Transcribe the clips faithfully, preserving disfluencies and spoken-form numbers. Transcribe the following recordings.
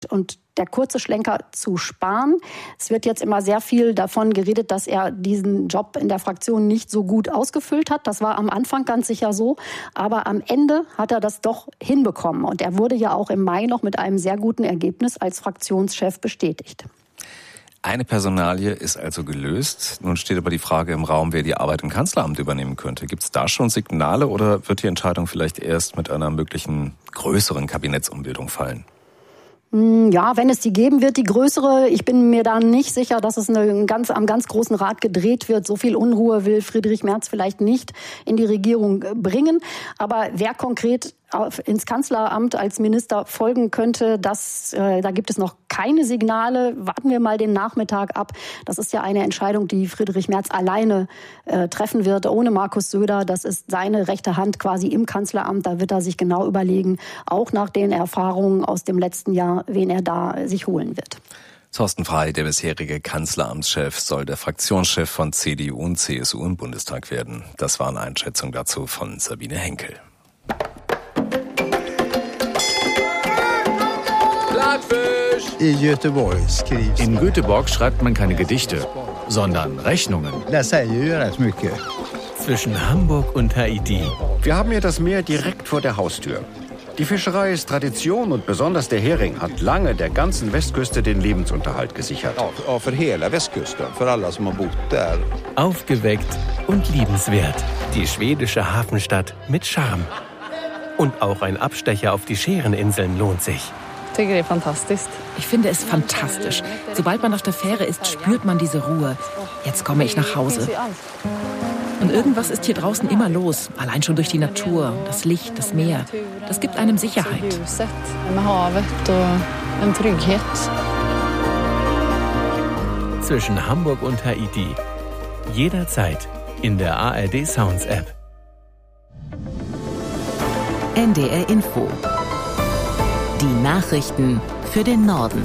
Und der kurze Schlenker zu Spahn. Es wird jetzt immer sehr viel davon geredet, dass er diesen Job in der Fraktion nicht so gut ausgefüllt hat. Das war am Anfang ganz sicher so. Aber am Ende hat er das doch hinbekommen. Und er wurde ja auch im Mai noch mit einem sehr guten Ergebnis als Fraktionschef bestätigt. Eine Personalie ist also gelöst. Nun steht aber die Frage im Raum, wer die Arbeit im Kanzleramt übernehmen könnte. Gibt es da schon Signale oder wird die Entscheidung vielleicht erst mit einer möglichen größeren Kabinettsumbildung fallen? Ja, wenn es die geben wird, die größere. Ich bin mir da nicht sicher, dass es eine ganz, am ganz großen Rad gedreht wird. So viel Unruhe will Friedrich Merz vielleicht nicht in die Regierung bringen. Aber wer konkret ins Kanzleramt als Minister folgen könnte, das, äh, da gibt es noch keine Signale. Warten wir mal den Nachmittag ab. Das ist ja eine Entscheidung, die Friedrich Merz alleine äh, treffen wird, ohne Markus Söder. Das ist seine rechte Hand quasi im Kanzleramt. Da wird er sich genau überlegen, auch nach den Erfahrungen aus dem letzten Jahr, wen er da sich holen wird. Thorsten Frey, der bisherige Kanzleramtschef, soll der Fraktionschef von C D U und C S U im Bundestag werden. Das war eine Einschätzung dazu von Sabine Henkel. In Göteborg schreibt man keine Gedichte, sondern Rechnungen. Zwischen Hamburg und Haiti. Wir haben hier das Meer direkt vor der Haustür. Die Fischerei ist Tradition und besonders der Hering hat lange der ganzen Westküste den Lebensunterhalt gesichert. Aufgeweckt und liebenswert. Die schwedische Hafenstadt mit Charme. Und auch ein Abstecher auf die Schäreninseln lohnt sich. Ich finde es fantastisch. Sobald man auf der Fähre ist, spürt man diese Ruhe. Jetzt komme ich nach Hause. Und irgendwas ist hier draußen immer los. Allein schon durch die Natur, das Licht, das Meer. Das gibt einem Sicherheit. Zwischen Hamburg und Haiti. Jederzeit in der A R D Sounds App. N D R Info. Die Nachrichten für den Norden.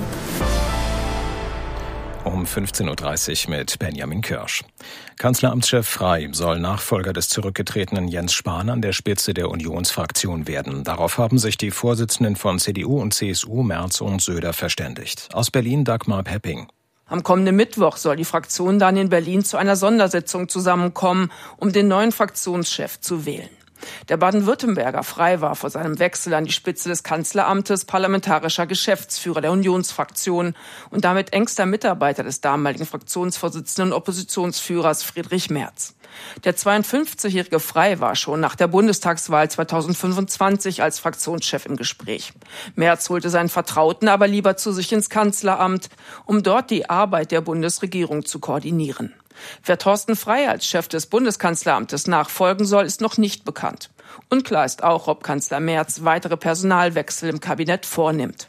Um fünfzehn Uhr dreißig mit Benjamin Kirsch. Kanzleramtschef Frey soll Nachfolger des zurückgetretenen Jens Spahn an der Spitze der Unionsfraktion werden. Darauf haben sich die Vorsitzenden von C D U und C S U, Merz und Söder, verständigt. Aus Berlin Dagmar Pepping. Am kommenden Mittwoch soll die Fraktion dann in Berlin zu einer Sondersitzung zusammenkommen, um den neuen Fraktionschef zu wählen. Der Baden-Württemberger Frey war vor seinem Wechsel an die Spitze des Kanzleramtes parlamentarischer Geschäftsführer der Unionsfraktion und damit engster Mitarbeiter des damaligen Fraktionsvorsitzenden und Oppositionsführers Friedrich Merz. Der zweiundfünfzigjährige Frey war schon nach der Bundestagswahl zweitausendfünfundzwanzig als Fraktionschef im Gespräch. Merz holte seinen Vertrauten aber lieber zu sich ins Kanzleramt, um dort die Arbeit der Bundesregierung zu koordinieren. Wer Thorsten Frey als Chef des Bundeskanzleramtes nachfolgen soll, ist noch nicht bekannt. Unklar ist auch, ob Kanzler Merz weitere Personalwechsel im Kabinett vornimmt.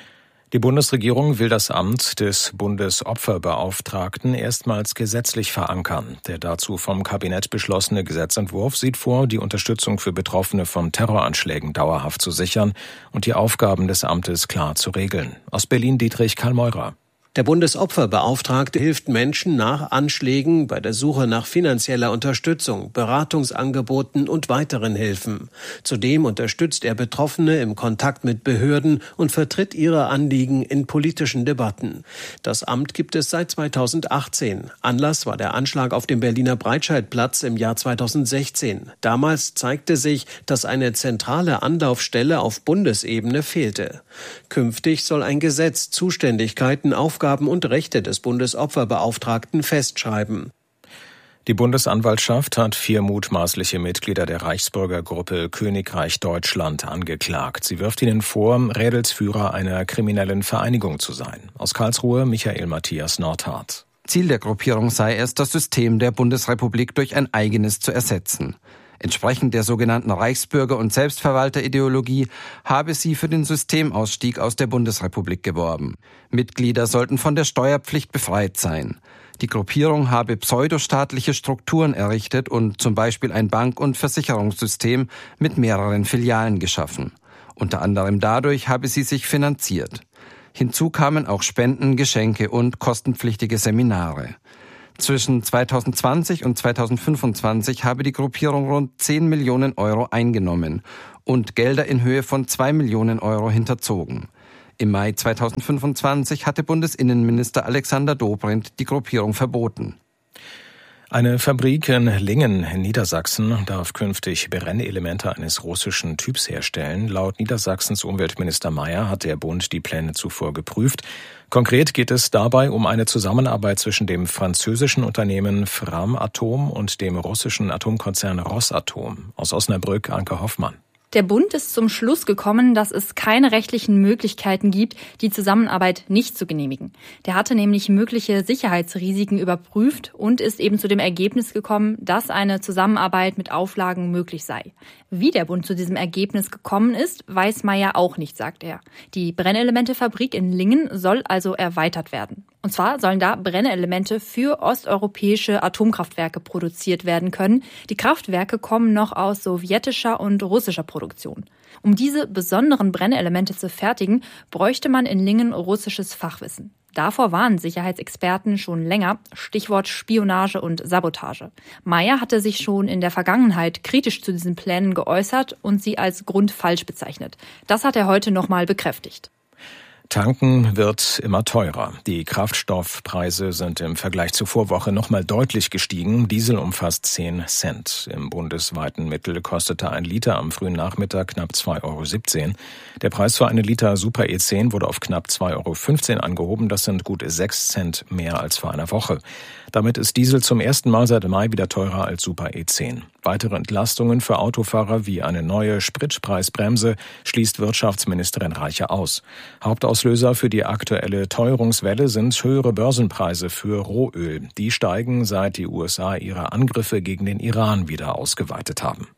Die Bundesregierung will das Amt des Bundesopferbeauftragten erstmals gesetzlich verankern. Der dazu vom Kabinett beschlossene Gesetzentwurf sieht vor, die Unterstützung für Betroffene von Terroranschlägen dauerhaft zu sichern und die Aufgaben des Amtes klar zu regeln. Aus Berlin Dietrich Karl-Meurer. Der Bundesopferbeauftragte hilft Menschen nach Anschlägen bei der Suche nach finanzieller Unterstützung, Beratungsangeboten und weiteren Hilfen. Zudem unterstützt er Betroffene im Kontakt mit Behörden und vertritt ihre Anliegen in politischen Debatten. Das Amt gibt es seit zweitausendachtzehn. Anlass war der Anschlag auf dem Berliner Breitscheidplatz im Jahr zweitausendsechzehn. Damals zeigte sich, dass eine zentrale Anlaufstelle auf Bundesebene fehlte. Künftig soll ein Gesetz Zuständigkeiten, Aufgaben und Rechte des Bundesopferbeauftragten festschreiben. Die Bundesanwaltschaft hat vier mutmaßliche Mitglieder der Reichsbürgergruppe Königreich Deutschland angeklagt. Sie wirft ihnen vor, Rädelsführer einer kriminellen Vereinigung zu sein. Aus Karlsruhe Michael Matthias Nordhardt. Ziel der Gruppierung sei es, das System der Bundesrepublik durch ein eigenes zu ersetzen. Entsprechend der sogenannten Reichsbürger- und Selbstverwalterideologie habe sie für den Systemausstieg aus der Bundesrepublik geworben. Mitglieder sollten von der Steuerpflicht befreit sein. Die Gruppierung habe pseudostaatliche Strukturen errichtet und zum Beispiel ein Bank- und Versicherungssystem mit mehreren Filialen geschaffen. Unter anderem dadurch habe sie sich finanziert. Hinzu kamen auch Spenden, Geschenke und kostenpflichtige Seminare. Zwischen zweitausendzwanzig und zweitausendfünfundzwanzig habe die Gruppierung rund zehn Millionen Euro eingenommen und Gelder in Höhe von zwei Millionen Euro hinterzogen. Im Mai zweitausendfünfundzwanzig hatte Bundesinnenminister Alexander Dobrindt die Gruppierung verboten. Eine Fabrik in Lingen in Niedersachsen darf künftig Brennelemente eines russischen Typs herstellen. Laut Niedersachsens Umweltminister Mayer hat der Bund die Pläne zuvor geprüft. Konkret geht es dabei um eine Zusammenarbeit zwischen dem französischen Unternehmen Framatome und dem russischen Atomkonzern Rosatom. Aus Osnabrück, Anke Hoffmann. Der Bund ist zum Schluss gekommen, dass es keine rechtlichen Möglichkeiten gibt, die Zusammenarbeit nicht zu genehmigen. Der hatte nämlich mögliche Sicherheitsrisiken überprüft und ist eben zu dem Ergebnis gekommen, dass eine Zusammenarbeit mit Auflagen möglich sei. Wie der Bund zu diesem Ergebnis gekommen ist, weiß Mayer auch nicht, sagt er. Die Brennelementefabrik in Lingen soll also erweitert werden. Und zwar sollen da Brennelemente für osteuropäische Atomkraftwerke produziert werden können. Die Kraftwerke kommen noch aus sowjetischer und russischer Produktion. Um diese besonderen Brennelemente zu fertigen, bräuchte man in Lingen russisches Fachwissen. Davor warnen Sicherheitsexperten schon länger, Stichwort Spionage und Sabotage. Mayer hatte sich schon in der Vergangenheit kritisch zu diesen Plänen geäußert und sie als grundfalsch bezeichnet. Das hat er heute nochmal bekräftigt. Tanken wird immer teurer. Die Kraftstoffpreise sind im Vergleich zur Vorwoche nochmal deutlich gestiegen. Diesel um fast zehn Cent. Im bundesweiten Mittel kostete ein Liter am frühen Nachmittag knapp zwei Euro siebzehn. Der Preis für einen Liter Super E zehn wurde auf knapp zwei Euro fünfzehn angehoben. Das sind gut sechs Cent mehr als vor einer Woche. Damit ist Diesel zum ersten Mal seit Mai wieder teurer als Super E zehn. Weitere Entlastungen für Autofahrer wie eine neue Spritpreisbremse schließt Wirtschaftsministerin Reiche aus. Hauptauslöser für die aktuelle Teuerungswelle sind höhere Börsenpreise für Rohöl. Die steigen, seit die U S A ihre Angriffe gegen den Iran wieder ausgeweitet haben.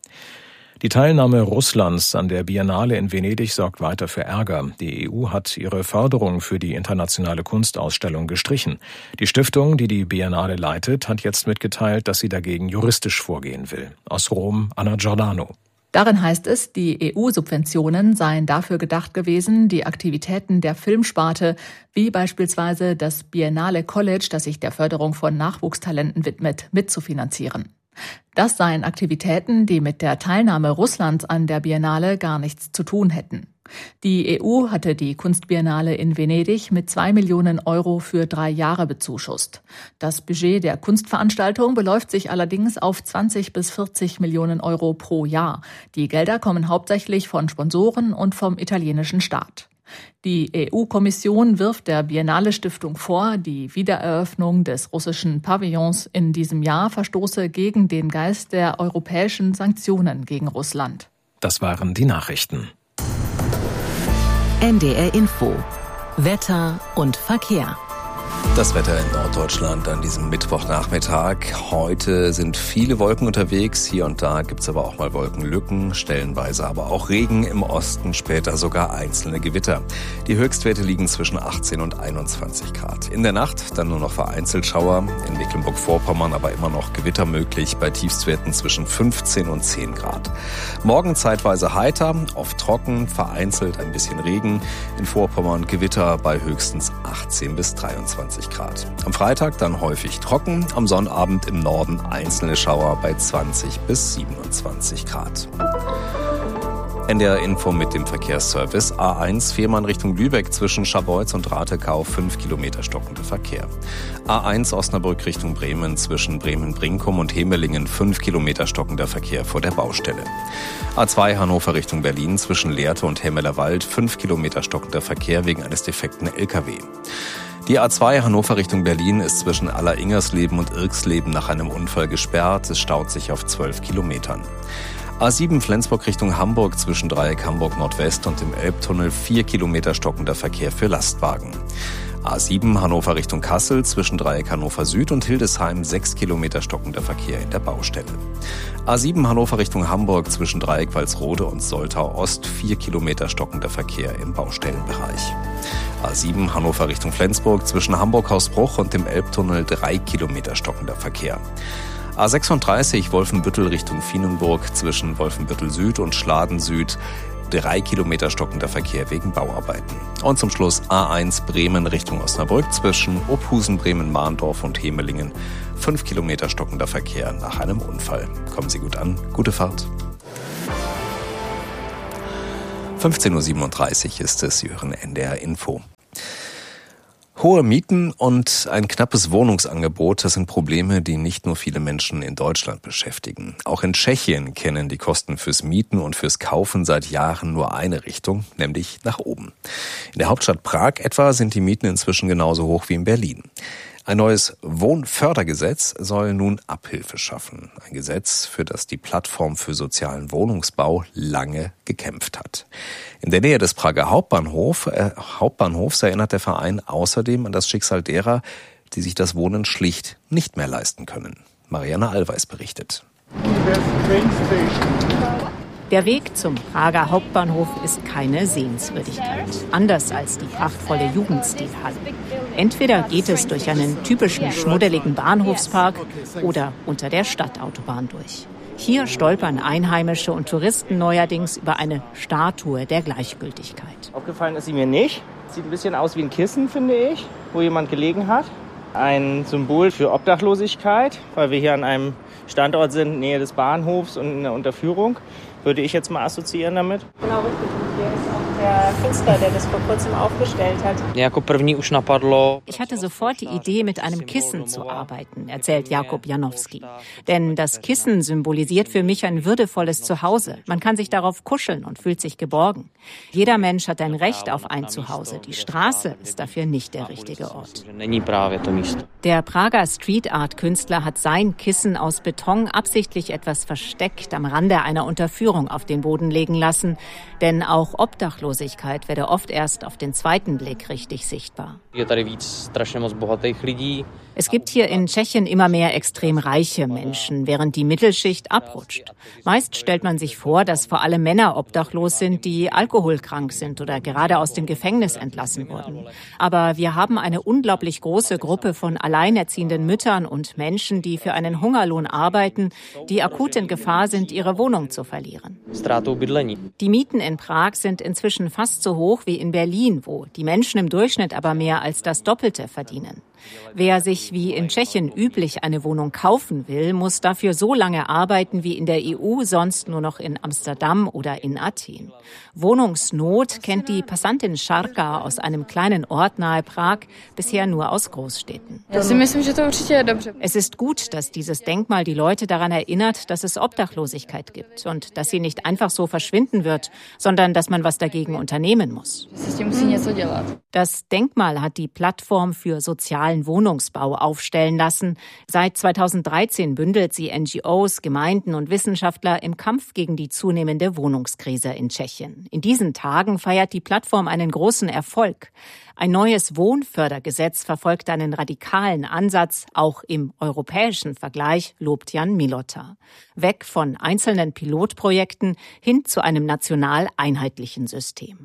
Die Teilnahme Russlands an der Biennale in Venedig sorgt weiter für Ärger. Die E U hat ihre Förderung für die internationale Kunstausstellung gestrichen. Die Stiftung, die die Biennale leitet, hat jetzt mitgeteilt, dass sie dagegen juristisch vorgehen will. Aus Rom, Anna Giordano. Darin heißt es, die E U-Subventionen seien dafür gedacht gewesen, die Aktivitäten der Filmsparte, wie beispielsweise das Biennale College, das sich der Förderung von Nachwuchstalenten widmet, mitzufinanzieren. Das seien Aktivitäten, die mit der Teilnahme Russlands an der Biennale gar nichts zu tun hätten. Die E U hatte die Kunstbiennale in Venedig mit zwei Millionen Euro für drei Jahre bezuschusst. Das Budget der Kunstveranstaltung beläuft sich allerdings auf zwanzig bis vierzig Millionen Euro pro Jahr. Die Gelder kommen hauptsächlich von Sponsoren und vom italienischen Staat. Die E U-Kommission wirft der Biennale-Stiftung vor, die Wiedereröffnung des russischen Pavillons in diesem Jahr verstoße gegen den Geist der europäischen Sanktionen gegen Russland. Das waren die Nachrichten. N D R Info. Wetter und Verkehr. Das Wetter in Norddeutschland an diesem Mittwochnachmittag. Heute sind viele Wolken unterwegs. Hier und da gibt es aber auch mal Wolkenlücken, stellenweise aber auch Regen. Im Osten später sogar einzelne Gewitter. Die Höchstwerte liegen zwischen achtzehn und einundzwanzig Grad. In der Nacht dann nur noch vereinzelt Schauer. In Mecklenburg-Vorpommern aber immer noch Gewitter möglich bei Tiefstwerten zwischen fünfzehn und zehn Grad. Morgen zeitweise heiter, oft trocken, vereinzelt ein bisschen Regen. In Vorpommern Gewitter bei höchstens achtzehn bis dreiundzwanzig Grad. Am Freitag dann häufig trocken, am Sonnabend im Norden einzelne Schauer bei zwanzig bis siebenundzwanzig Grad. N D R Info mit dem Verkehrsservice. A eins Fehmarn Richtung Lübeck zwischen Scharbeutz und Rathekau fünf Kilometer stockender Verkehr. A eins Osnabrück Richtung Bremen zwischen Bremen-Brinkum und Hemelingen fünf Kilometer stockender Verkehr vor der Baustelle. A zwei Hannover Richtung Berlin zwischen Lehrte und Hemmelerwald fünf Kilometer stockender Verkehr wegen eines defekten L K W. Die A zwei Hannover Richtung Berlin ist zwischen Alleringersleben und Irksleben nach einem Unfall gesperrt. Es staut sich auf zwölf Kilometern. A sieben Flensburg Richtung Hamburg zwischen Dreieck Hamburg Nordwest und dem Elbtunnel vier Kilometer stockender Verkehr für Lastwagen. A sieben Hannover Richtung Kassel zwischen Dreieck Hannover Süd und Hildesheim sechs Kilometer stockender Verkehr in der Baustelle. A sieben Hannover Richtung Hamburg zwischen Dreieck Walsrode und Soltau Ost vier Kilometer stockender Verkehr im Baustellenbereich. A sieben Hannover Richtung Flensburg zwischen Hamburg-Hausbruch und dem Elbtunnel drei Kilometer stockender Verkehr. A sechsunddreißig Wolfenbüttel Richtung Vienenburg zwischen Wolfenbüttel Süd und Schladen Süd drei Kilometer stockender Verkehr wegen Bauarbeiten. Und zum Schluss A eins Bremen Richtung Osnabrück zwischen Ophusen, Bremen-Mahndorf und Hemelingen fünf Kilometer stockender Verkehr nach einem Unfall. Kommen Sie gut an, gute Fahrt. fünfzehn Uhr siebenunddreißig ist es, Sie hören N D R Info. Hohe Mieten und ein knappes Wohnungsangebot, das sind Probleme, die nicht nur viele Menschen in Deutschland beschäftigen. Auch in Tschechien kennen die Kosten fürs Mieten und fürs Kaufen seit Jahren nur eine Richtung, nämlich nach oben. In der Hauptstadt Prag etwa sind die Mieten inzwischen genauso hoch wie in Berlin. Ein neues Wohnfördergesetz soll nun Abhilfe schaffen. Ein Gesetz, für das die Plattform für sozialen Wohnungsbau lange gekämpft hat. In der Nähe des Prager Hauptbahnhof, äh, Hauptbahnhofs erinnert der Verein außerdem an das Schicksal derer, die sich das Wohnen schlicht nicht mehr leisten können. Marianne Allweis berichtet. Der Weg zum Prager Hauptbahnhof ist keine Sehenswürdigkeit, anders als die prachtvolle Jugendstilhalle. Entweder geht es durch einen typischen schmuddeligen Bahnhofspark oder unter der Stadtautobahn durch. Hier stolpern Einheimische und Touristen neuerdings über eine Statue der Gleichgültigkeit. Aufgefallen ist sie mir nicht. Sieht ein bisschen aus wie ein Kissen, finde ich, wo jemand gelegen hat. Ein Symbol für Obdachlosigkeit, weil wir hier an einem Standort sind, Nähe des Bahnhofs und in der Unterführung. Würde ich jetzt mal assoziieren damit. Genau richtig. Und hier ist auch der Künstler, der das vor kurzem aufgestellt hat. Ich hatte sofort die Idee, mit einem Kissen zu arbeiten, erzählt Jakub Janowski. Denn das Kissen symbolisiert für mich ein würdevolles Zuhause. Man kann sich darauf kuscheln und fühlt sich geborgen. Jeder Mensch hat ein Recht auf ein Zuhause. Die Straße ist dafür nicht der richtige Ort. Der Prager Street-Art-Künstler hat sein Kissen aus Beton absichtlich etwas versteckt am Rande einer Unterführung auf den Boden legen lassen. Denn auch Obdachlosigkeit werde oft erst auf den zweiten Blick richtig sichtbar. Es gibt hier in Tschechien immer mehr extrem reiche Menschen, während die Mittelschicht abrutscht. Meist stellt man sich vor, dass vor allem Männer obdachlos sind, die alkoholkrank sind oder gerade aus dem Gefängnis entlassen wurden. Aber wir haben eine unglaublich große Gruppe von alleinerziehenden Müttern und Menschen, die für einen Hungerlohn arbeiten, die akut in Gefahr sind, ihre Wohnung zu verlieren. Die Mieten in Prag sind inzwischen fast so hoch wie in Berlin, wo die Menschen im Durchschnitt aber mehr als das Doppelte verdienen. Wer sich wie in Tschechien üblich eine Wohnung kaufen will, muss dafür so lange arbeiten wie in der E U, sonst nur noch in Amsterdam oder in Athen. Wohnungsnot kennt die Passantin Šárka aus einem kleinen Ort nahe Prag bisher nur aus Großstädten. Es ist gut, dass dieses Denkmal die Leute daran erinnert, dass es Obdachlosigkeit gibt und dass sie nicht einfach so verschwinden wird, sondern dass man was dagegen unternehmen muss. Das Denkmal hat die Plattform für sozialen Wohnungsbau aufstellen lassen. Seit zweitausenddreizehn bündelt sie N G Os, Gemeinden und Wissenschaftler im Kampf gegen die zunehmende Wohnungskrise in Tschechien. In diesen Tagen feiert die Plattform einen großen Erfolg. Ein neues Wohnfördergesetz verfolgt einen radikalen Ansatz, auch im europäischen Vergleich, lobt Jan Milota. Weg von einzelnen Pilotprojekten hin zu einem national einheitlichen System.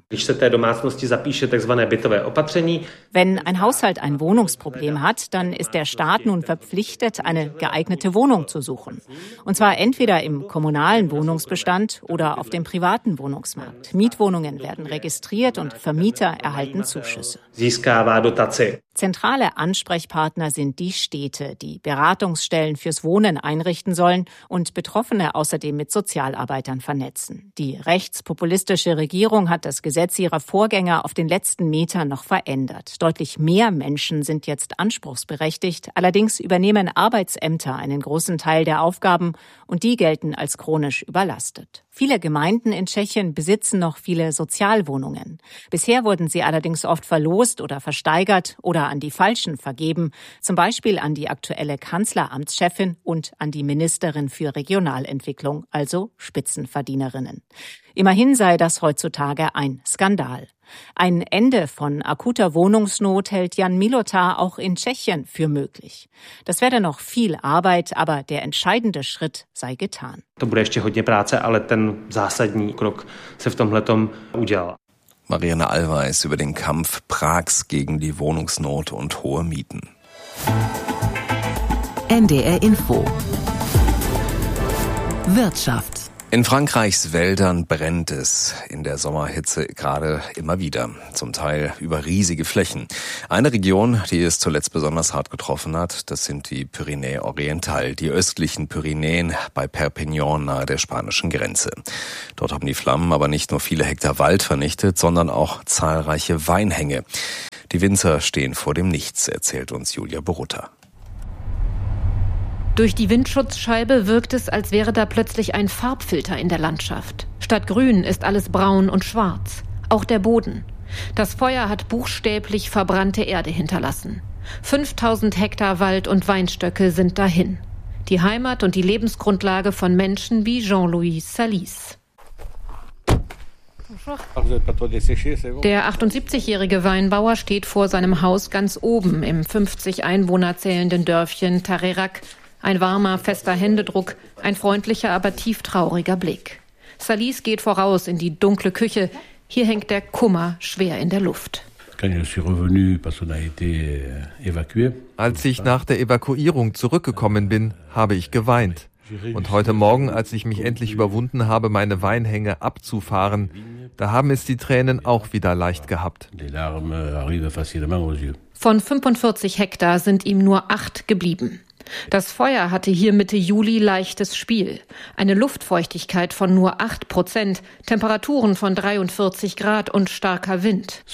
Wenn ein Haushalt ein Wohnungsproblem hat, dann ist der Staat nun verpflichtet, eine geeignete Wohnung zu suchen. Und zwar entweder im kommunalen Wohnungsbestand oder auf dem privaten Wohnungsmarkt. Mietwohnungen werden registriert und Vermieter erhalten Zuschüsse. Zentrale Ansprechpartner sind die Städte, die Beratungsstellen fürs Wohnen einrichten sollen und Betroffene außerdem mit Sozialarbeitern vernetzen. Die rechtspopulistische Regierung hat das Gesetz ihrer Vorgänger auf den letzten Metern noch verändert. Deutlich mehr Menschen sind jetzt anspruchsberechtigt. Allerdings übernehmen Arbeitsämter einen großen Teil der Aufgaben und die gelten als chronisch überlastet. Viele Gemeinden in Tschechien besitzen noch viele Sozialwohnungen. Bisher wurden sie allerdings oft verlost oder versteigert oder an die Falschen vergeben, zum Beispiel an die aktuelle Kanzleramtschefin und an die Ministerin für Regionalentwicklung, also Spitzenverdienerinnen. Immerhin sei das heutzutage ein Skandal. Ein Ende von akuter Wohnungsnot hält Jan Milota auch in Tschechien für möglich. Das werde noch viel Arbeit, aber der entscheidende Schritt sei getan. Marianne Allweis über den Kampf Prags gegen die Wohnungsnot und hohe Mieten. N D R Info. Wirtschaft. In Frankreichs Wäldern brennt es in der Sommerhitze gerade immer wieder, zum Teil über riesige Flächen. Eine Region, die es zuletzt besonders hart getroffen hat, das sind die Pyrenäen Oriental, die östlichen Pyrenäen bei Perpignan nahe der spanischen Grenze. Dort haben die Flammen aber nicht nur viele Hektar Wald vernichtet, sondern auch zahlreiche Weinhänge. Die Winzer stehen vor dem Nichts, erzählt uns Julia Borutta. Durch die Windschutzscheibe wirkt es, als wäre da plötzlich ein Farbfilter in der Landschaft. Statt grün ist alles braun und schwarz. Auch der Boden. Das Feuer hat buchstäblich verbrannte Erde hinterlassen. fünftausend Hektar Wald und Weinstöcke sind dahin. Die Heimat und die Lebensgrundlage von Menschen wie Jean-Louis Salis. Der achtundsiebzigjährige Weinbauer steht vor seinem Haus ganz oben im fünfzig Einwohner zählenden Dörfchen Tarerac. Ein warmer, fester Händedruck, ein freundlicher, aber tieftrauriger Blick. Salis geht voraus in die dunkle Küche. Hier hängt der Kummer schwer in der Luft. Als ich nach der Evakuierung zurückgekommen bin, habe ich geweint. Und heute Morgen, als ich mich endlich überwunden habe, meine Weinhänge abzufahren, da haben es die Tränen auch wieder leicht gehabt. Von fünfundvierzig Hektar sind ihm nur acht geblieben. Das Feuer hatte hier Mitte Juli leichtes Spiel. Eine Luftfeuchtigkeit von nur acht Prozent, Temperaturen von dreiundvierzig Grad und starker Wind.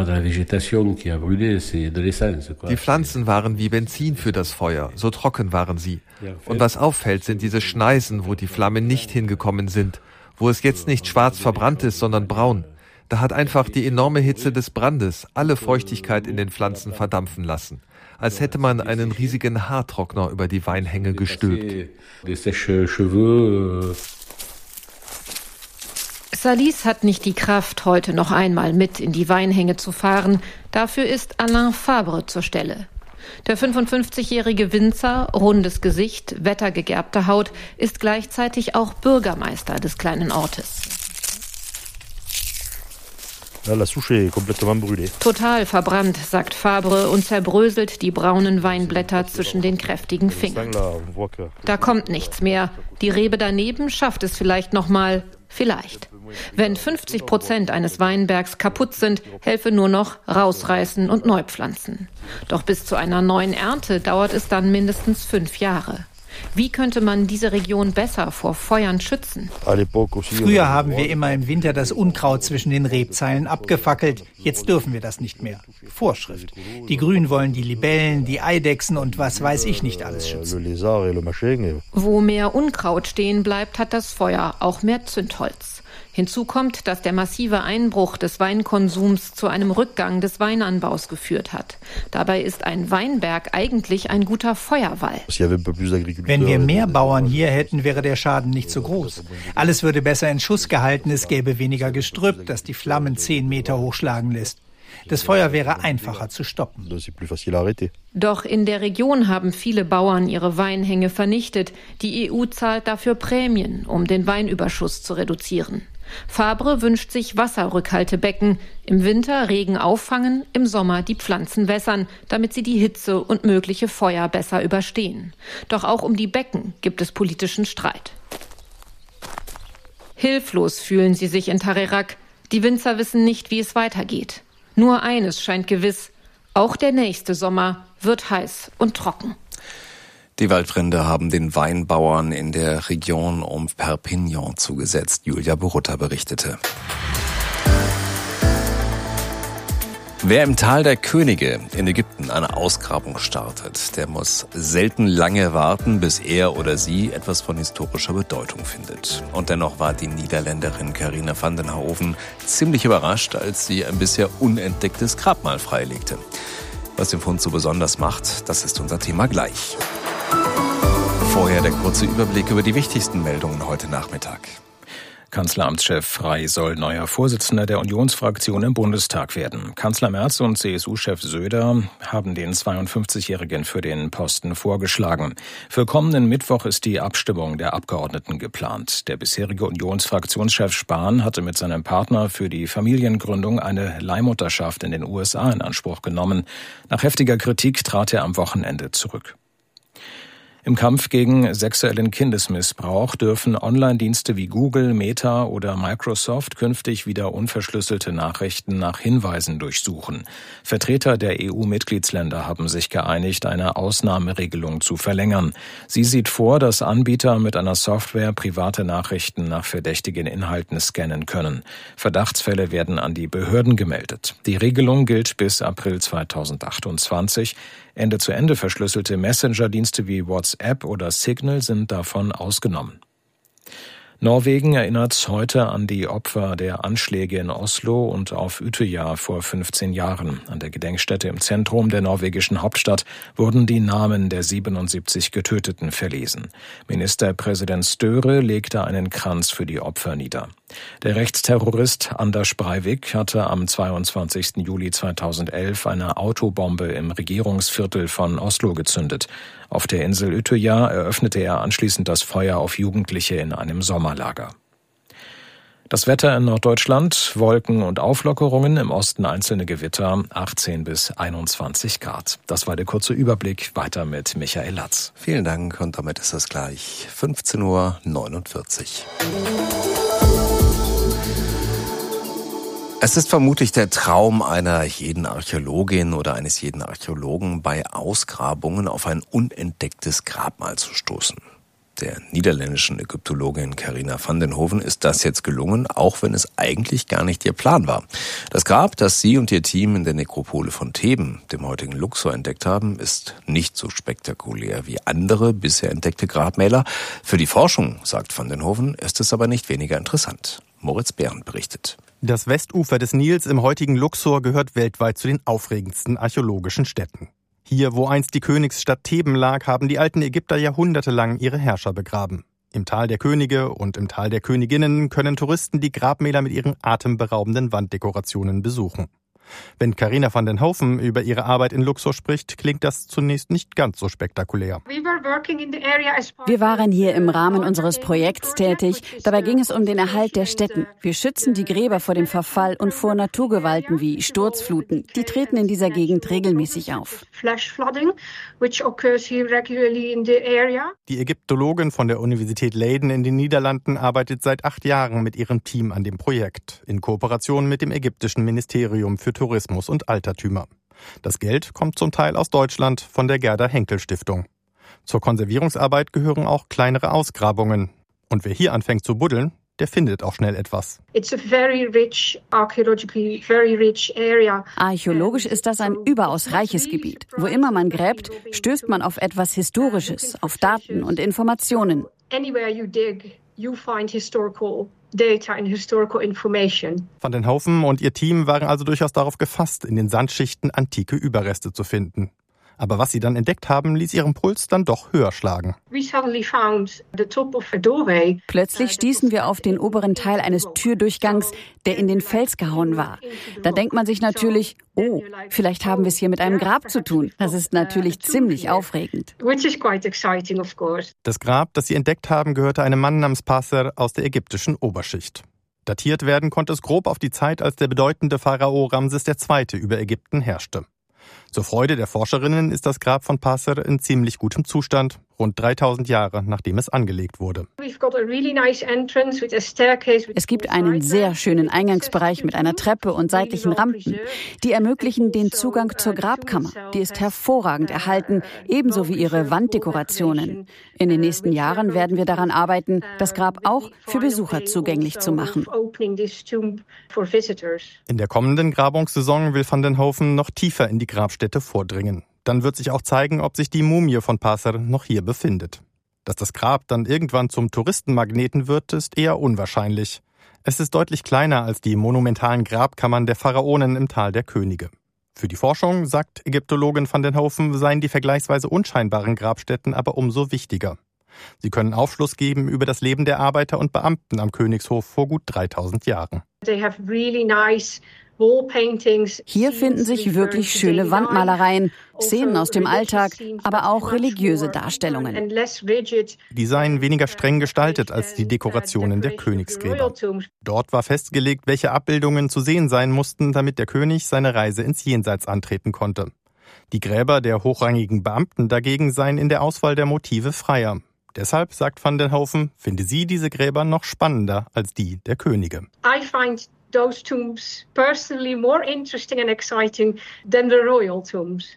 Die Pflanzen waren wie Benzin für das Feuer, so trocken waren sie. Und was auffällt, sind diese Schneisen, wo die Flammen nicht hingekommen sind, wo es jetzt nicht schwarz verbrannt ist, sondern braun. Da hat einfach die enorme Hitze des Brandes alle Feuchtigkeit in den Pflanzen verdampfen lassen. Als hätte man einen riesigen Haartrockner über die Weinhänge gestülpt. Salis hat nicht die Kraft, heute noch einmal mit in die Weinhänge zu fahren. Dafür ist Alain Fabre zur Stelle. Der fünfundfünfzigjährige Winzer, rundes Gesicht, wettergegerbte Haut, ist gleichzeitig auch Bürgermeister des kleinen Ortes. Total verbrannt, sagt Fabre und zerbröselt die braunen Weinblätter zwischen den kräftigen Fingern. Da kommt nichts mehr. Die Rebe daneben schafft es vielleicht noch mal. Vielleicht. Wenn fünfzig Prozent eines Weinbergs kaputt sind, helfe nur noch rausreißen und neu pflanzen. Doch bis zu einer neuen Ernte dauert es dann mindestens fünf Jahre. Wie könnte man diese Region besser vor Feuern schützen? Früher haben wir immer im Winter das Unkraut zwischen den Rebzeilen abgefackelt. Jetzt dürfen wir das nicht mehr. Vorschrift. Die Grünen wollen die Libellen, die Eidechsen und was weiß ich nicht alles schützen. Wo mehr Unkraut stehen bleibt, hat das Feuer auch mehr Zündholz. Hinzu kommt, dass der massive Einbruch des Weinkonsums zu einem Rückgang des Weinanbaus geführt hat. Dabei ist ein Weinberg eigentlich ein guter Feuerwall. Wenn wir mehr Bauern hier hätten, wäre der Schaden nicht so groß. Alles würde besser in Schuss gehalten, es gäbe weniger Gestrüpp, das die Flammen zehn Meter hochschlagen lässt. Das Feuer wäre einfacher zu stoppen. Doch in der Region haben viele Bauern ihre Weinhänge vernichtet. Die E U zahlt dafür Prämien, um den Weinüberschuss zu reduzieren. Fabre wünscht sich Wasserrückhaltebecken. Im Winter Regen auffangen, im Sommer die Pflanzen wässern, damit sie die Hitze und mögliche Feuer besser überstehen. Doch auch um die Becken gibt es politischen Streit. Hilflos fühlen sie sich in Tarerac. Die Winzer wissen nicht, wie es weitergeht. Nur eines scheint gewiss: Auch der nächste Sommer wird heiß und trocken. Die Waldbrände haben den Weinbauern in der Region um Perpignan zugesetzt. Julia Borutta berichtete. Wer im Tal der Könige in Ägypten eine Ausgrabung startet, der muss selten lange warten, bis er oder sie etwas von historischer Bedeutung findet. Und dennoch war die Niederländerin Carina van den Hoven ziemlich überrascht, als sie ein bisher unentdecktes Grabmal freilegte. Was den Fund so besonders macht, das ist unser Thema gleich. Vorher der kurze Überblick über die wichtigsten Meldungen heute Nachmittag. Kanzleramtschef Frey soll neuer Vorsitzender der Unionsfraktion im Bundestag werden. Kanzler Merz und C S U-Chef Söder haben den zweiundfünfzigjährigen für den Posten vorgeschlagen. Für kommenden Mittwoch ist die Abstimmung der Abgeordneten geplant. Der bisherige Unionsfraktionschef Spahn hatte mit seinem Partner für die Familiengründung eine Leihmutterschaft in den U S A in Anspruch genommen. Nach heftiger Kritik trat er am Wochenende zurück. Im Kampf gegen sexuellen Kindesmissbrauch dürfen Online-Dienste wie Google, Meta oder Microsoft künftig wieder unverschlüsselte Nachrichten nach Hinweisen durchsuchen. Vertreter der E U-Mitgliedsländer haben sich geeinigt, eine Ausnahmeregelung zu verlängern. Sie sieht vor, dass Anbieter mit einer Software private Nachrichten nach verdächtigen Inhalten scannen können. Verdachtsfälle werden an die Behörden gemeldet. Die Regelung gilt bis April zweitausendachtundzwanzig. Ende-zu-Ende verschlüsselte Messenger-Dienste wie WhatsApp oder Signal sind davon ausgenommen. Norwegen erinnert heute an die Opfer der Anschläge in Oslo und auf Utøya vor fünfzehn Jahren. An der Gedenkstätte im Zentrum der norwegischen Hauptstadt wurden die Namen der siebenundsiebzig Getöteten verlesen. Ministerpräsident Støre legte einen Kranz für die Opfer nieder. Der Rechtsterrorist Anders Breivik hatte am zweiundzwanzigsten Juli zweitausendelf eine Autobombe im Regierungsviertel von Oslo gezündet. Auf der Insel Utøya eröffnete er anschließend das Feuer auf Jugendliche in einem Sommerlager. Das Wetter in Norddeutschland, Wolken und Auflockerungen, im Osten einzelne Gewitter, achtzehn bis einundzwanzig Grad. Das war der kurze Überblick. Weiter mit Michael Latz. Vielen Dank und damit ist es gleich fünfzehn Uhr neunundvierzig. Es ist vermutlich der Traum einer jeden Archäologin oder eines jeden Archäologen, bei Ausgrabungen auf ein unentdecktes Grabmal zu stoßen. Der niederländischen Ägyptologin Carina van den Hoven ist das jetzt gelungen, auch wenn es eigentlich gar nicht ihr Plan war. Das Grab, das sie und ihr Team in der Nekropole von Theben, dem heutigen Luxor, entdeckt haben, ist nicht so spektakulär wie andere bisher entdeckte Grabmäler. Für die Forschung, sagt van den Hoven, ist es aber nicht weniger interessant. Moritz Behrendt berichtet. Das Westufer des Nils im heutigen Luxor gehört weltweit zu den aufregendsten archäologischen Städten. Hier, wo einst die Königsstadt Theben lag, haben die alten Ägypter jahrhundertelang ihre Herrscher begraben. Im Tal der Könige und im Tal der Königinnen können Touristen die Grabmäler mit ihren atemberaubenden Wanddekorationen besuchen. Wenn Carina van den Hoven über ihre Arbeit in Luxor spricht, klingt das zunächst nicht ganz so spektakulär. Wir waren hier im Rahmen unseres Projekts tätig. Dabei ging es um den Erhalt der Stätten. Wir schützen die Gräber vor dem Verfall und vor Naturgewalten wie Sturzfluten. Die treten in dieser Gegend regelmäßig auf. Die Ägyptologin von der Universität Leiden in den Niederlanden arbeitet seit acht Jahren mit ihrem Team an dem Projekt, in Kooperation mit dem ägyptischen Ministerium für Tourismus und Altertümer. Das Geld kommt zum Teil aus Deutschland von der Gerda Henkel Stiftung. Zur Konservierungsarbeit gehören auch kleinere Ausgrabungen. Und wer hier anfängt zu buddeln, der findet auch schnell etwas. Archäologisch ist das ein überaus reiches Gebiet. Wo immer man gräbt, stößt man auf etwas Historisches, auf Daten und Informationen. Data and historical information. Van den Hoven und ihr Team waren also durchaus darauf gefasst, in den Sandschichten antike Überreste zu finden. Aber was sie dann entdeckt haben, ließ ihren Puls dann doch höher schlagen. Plötzlich stießen wir auf den oberen Teil eines Türdurchgangs, der in den Fels gehauen war. Da denkt man sich natürlich, oh, vielleicht haben wir es hier mit einem Grab zu tun. Das ist natürlich ziemlich aufregend. Das Grab, das sie entdeckt haben, gehörte einem Mann namens Passer aus der ägyptischen Oberschicht. Datiert werden konnte es grob auf die Zeit, als der bedeutende Pharao Ramses der Zweite über Ägypten herrschte. Zur Freude der Forscherinnen ist das Grab von Passer in ziemlich gutem Zustand, rund dreitausend Jahre nachdem es angelegt wurde. Es gibt einen sehr schönen Eingangsbereich mit einer Treppe und seitlichen Rampen. Die ermöglichen den Zugang zur Grabkammer. Die ist hervorragend erhalten, ebenso wie ihre Wanddekorationen. In den nächsten Jahren werden wir daran arbeiten, das Grab auch für Besucher zugänglich zu machen. In der kommenden Grabungssaison will van den Hoven noch tiefer in die Grabstätte vordringen. Dann wird sich auch zeigen, ob sich die Mumie von Passer noch hier befindet. Dass das Grab dann irgendwann zum Touristenmagneten wird, ist eher unwahrscheinlich. Es ist deutlich kleiner als die monumentalen Grabkammern der Pharaonen im Tal der Könige. Für die Forschung, sagt Ägyptologin van den Hoven, seien die vergleichsweise unscheinbaren Grabstätten aber umso wichtiger. Sie können Aufschluss geben über das Leben der Arbeiter und Beamten am Königshof vor gut dreitausend Jahren. Hier finden sich wirklich schöne Wandmalereien, Szenen aus dem Alltag, aber auch religiöse Darstellungen. Die seien weniger streng gestaltet als die Dekorationen der Königsgräber. Dort war festgelegt, welche Abbildungen zu sehen sein mussten, damit der König seine Reise ins Jenseits antreten konnte. Die Gräber der hochrangigen Beamten dagegen seien in der Auswahl der Motive freier. Deshalb, sagt Van den Hoofen, finde sie diese Gräber noch spannender als die der Könige. I find those tombs personally more interesting and exciting than the royal tombs.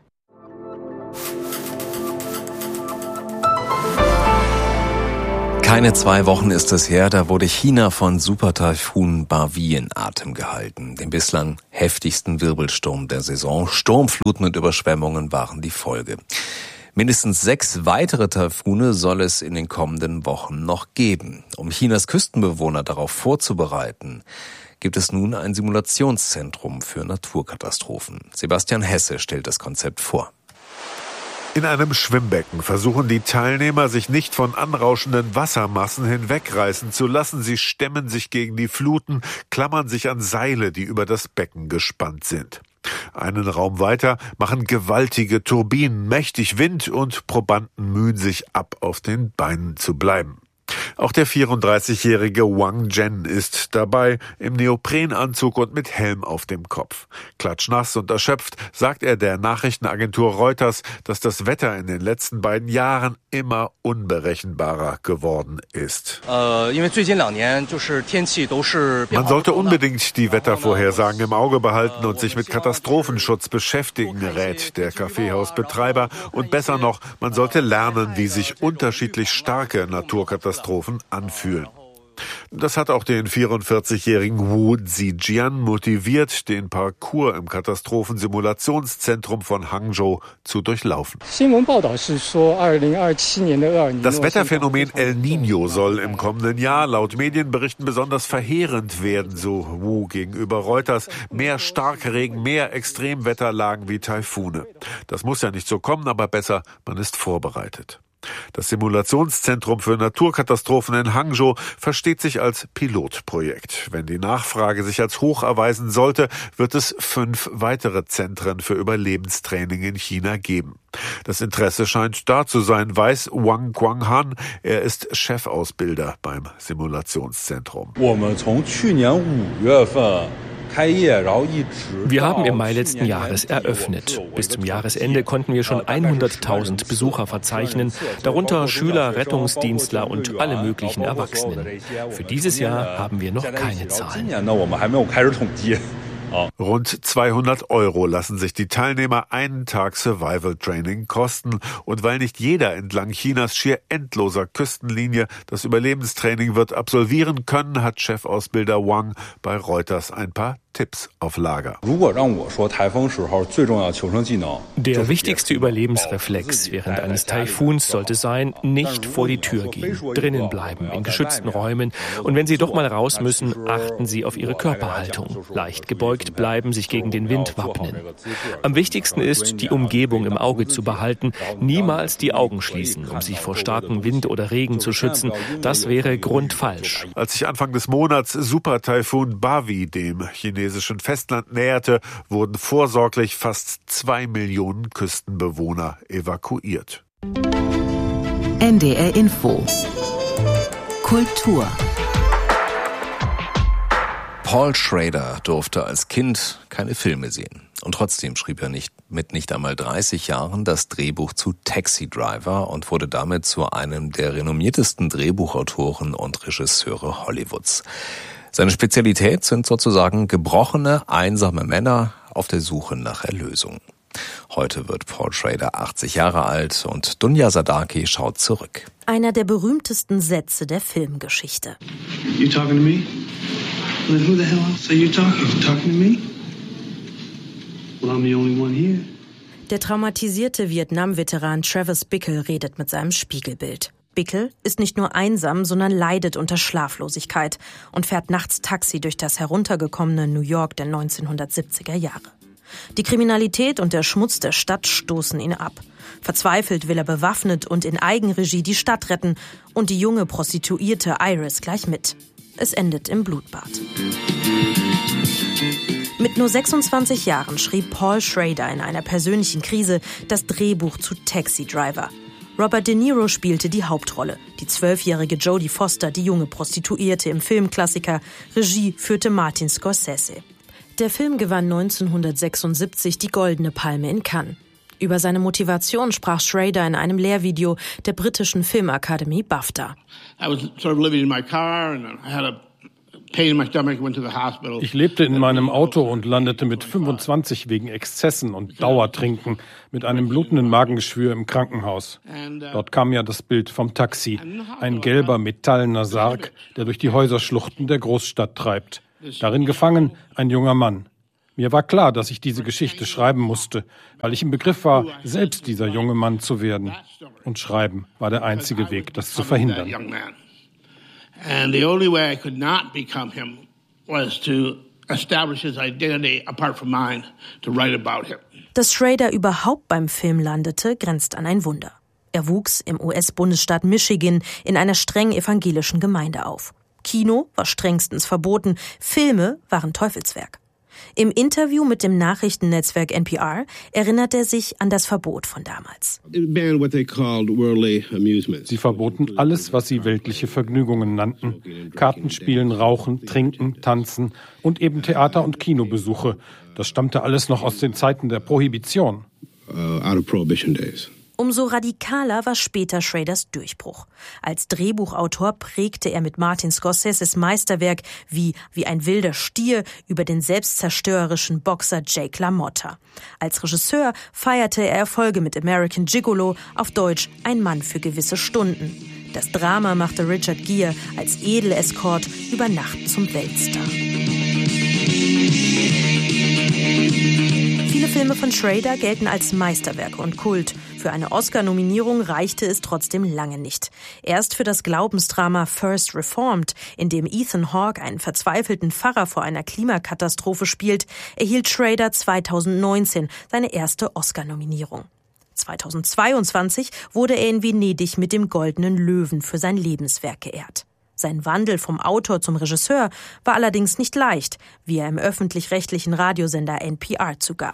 Keine zwei Wochen ist es her, da wurde China von Supertaifun Bavi in Atem gehalten, dem bislang heftigsten Wirbelsturm der Saison. Sturmfluten und Überschwemmungen waren die Folge. Mindestens sechs weitere Taifune soll es in den kommenden Wochen noch geben. Um Chinas Küstenbewohner darauf vorzubereiten, gibt es nun ein Simulationszentrum für Naturkatastrophen. Sebastian Hesse stellt das Konzept vor. In einem Schwimmbecken versuchen die Teilnehmer, sich nicht von anrauschenden Wassermassen hinwegreißen zu lassen. Sie stemmen sich gegen die Fluten, klammern sich an Seile, die über das Becken gespannt sind. Einen Raum weiter machen gewaltige Turbinen mächtig Wind und Probanden mühen sich ab, auf den Beinen zu bleiben. Auch der vierunddreißigjährige Wang Zhen ist dabei, im Neoprenanzug und mit Helm auf dem Kopf. Klatschnass und erschöpft sagt er der Nachrichtenagentur Reuters, dass das Wetter in den letzten beiden Jahren immer unberechenbarer geworden ist. Man sollte unbedingt die Wettervorhersagen im Auge behalten und sich mit Katastrophenschutz beschäftigen, rät der Kaffeehausbetreiber. Und besser noch, man sollte lernen, wie sich unterschiedlich starke Naturkatastrophen anfühlen. Das hat auch den vierundvierzigjährigen Wu Zijian motiviert, den Parcours im Katastrophensimulationszentrum von Hangzhou zu durchlaufen. Das Wetterphänomen El Niño soll im kommenden Jahr laut Medienberichten besonders verheerend werden, so Wu gegenüber Reuters. Mehr Starkregen, mehr Extremwetterlagen wie Taifune. Das muss ja nicht so kommen, aber besser, man ist vorbereitet. Das Simulationszentrum für Naturkatastrophen in Hangzhou versteht sich als Pilotprojekt. Wenn die Nachfrage sich als hoch erweisen sollte, wird es fünf weitere Zentren für Überlebenstraining in China geben. Das Interesse scheint da zu sein, weiß Wang Guanghan. Er ist Chefausbilder beim Simulationszentrum. Wir haben im Mai letzten Jahres eröffnet. Bis zum Jahresende konnten wir schon hunderttausend Besucher verzeichnen, darunter Schüler, Rettungsdienstler und alle möglichen Erwachsenen. Für dieses Jahr haben wir noch keine Zahlen. Rund zweihundert Euro lassen sich die Teilnehmer einen Tag Survival Training kosten. Und weil nicht jeder entlang Chinas schier endloser Küstenlinie das Überlebenstraining wird absolvieren können, hat Chefausbilder Wang bei Reuters ein paar Tipps auf Lager. Der wichtigste Überlebensreflex während eines Taifuns sollte sein, nicht vor die Tür gehen, drinnen bleiben, in geschützten Räumen. Und wenn Sie doch mal raus müssen, achten Sie auf Ihre Körperhaltung. Leicht gebeugt bleiben, sich gegen den Wind wappnen. Am wichtigsten ist, die Umgebung im Auge zu behalten, niemals die Augen schließen, um sich vor starkem Wind oder Regen zu schützen. Das wäre grundfalsch. Als sich Anfang des Monats Supertaifun Bavi dem chinesischen Festland näherte, wurden vorsorglich fast zwei Millionen Küstenbewohner evakuiert. N D R Info Kultur. Paul Schrader durfte als Kind keine Filme sehen. Und trotzdem schrieb er nicht, mit nicht einmal dreißig Jahren das Drehbuch zu Taxi Driver und wurde damit zu einem der renommiertesten Drehbuchautoren und Regisseure Hollywoods. Seine Spezialität sind sozusagen gebrochene, einsame Männer auf der Suche nach Erlösung. Heute wird Paul Schrader achtzig Jahre alt und Dunya Sadaki schaut zurück. Einer der berühmtesten Sätze der Filmgeschichte. You talking to me? Then who the hell else are you talking? You talking to me? Well, I'm the only one here. Der traumatisierte Vietnam-Veteran Travis Bickle redet mit seinem Spiegelbild. Bickle ist nicht nur einsam, sondern leidet unter Schlaflosigkeit und fährt nachts Taxi durch das heruntergekommene New York der neunzehnhundertsiebziger Jahre. Die Kriminalität und der Schmutz der Stadt stoßen ihn ab. Verzweifelt will er bewaffnet und in Eigenregie die Stadt retten und die junge Prostituierte Iris gleich mit. Es endet im Blutbad. Mit nur sechsundzwanzig Jahren schrieb Paul Schrader in einer persönlichen Krise das Drehbuch zu Taxi Driver. Robert De Niro spielte die Hauptrolle, die zwölfjährige Jodie Foster, die junge Prostituierte im Filmklassiker. Regie führte Martin Scorsese. Der Film gewann neunzehnhundertsechsundsiebzig die Goldene Palme in Cannes. Über seine Motivation sprach Schrader in einem Lehrvideo der britischen Filmakademie BAFTA. Ich lebte in meinem Auto und landete mit fünfundzwanzig wegen Exzessen und Dauertrinken mit einem blutenden Magengeschwür im Krankenhaus. Dort kam ja das Bild vom Taxi, ein gelber metallener Sarg, der durch die Häuserschluchten der Großstadt treibt. Darin gefangen ein junger Mann. Mir war klar, dass ich diese Geschichte schreiben musste, weil ich im Begriff war, selbst dieser junge Mann zu werden. Und schreiben war der einzige Weg, das zu verhindern. And the only way I could not become him was to establish his identity apart from mine, to write about him. Dass Schrader überhaupt beim Film landete, grenzt an ein Wunder. Er wuchs im U S-Bundesstaat Michigan in einer streng evangelischen Gemeinde auf. Kino war strengstens verboten, Filme waren Teufelswerk. Im Interview mit dem Nachrichtennetzwerk N P R erinnert er sich an das Verbot von damals. Sie verboten alles, was sie weltliche Vergnügungen nannten. Kartenspielen, Rauchen, Trinken, Tanzen und eben Theater- und Kinobesuche. Das stammte alles noch aus den Zeiten der Prohibition. Umso radikaler war später Schraders Durchbruch. Als Drehbuchautor prägte er mit Martin Scorseses Meisterwerk wie Wie ein wilder Stier über den selbstzerstörerischen Boxer Jake LaMotta. Als Regisseur feierte er Erfolge mit American Gigolo, auf Deutsch Ein Mann für gewisse Stunden. Das Drama machte Richard Gere als Edelescort über Nacht zum Weltstar. Viele Filme von Schrader gelten als Meisterwerke und Kult. Für eine Oscar-Nominierung reichte es trotzdem lange nicht. Erst für das Glaubensdrama First Reformed, in dem Ethan Hawke einen verzweifelten Pfarrer vor einer Klimakatastrophe spielt, erhielt Schrader zweitausendneunzehn seine erste Oscar-Nominierung. zweitausendzweiundzwanzig wurde er in Venedig mit dem Goldenen Löwen für sein Lebenswerk geehrt. Sein Wandel vom Autor zum Regisseur war allerdings nicht leicht, wie er im öffentlich-rechtlichen Radiosender N P R zugab.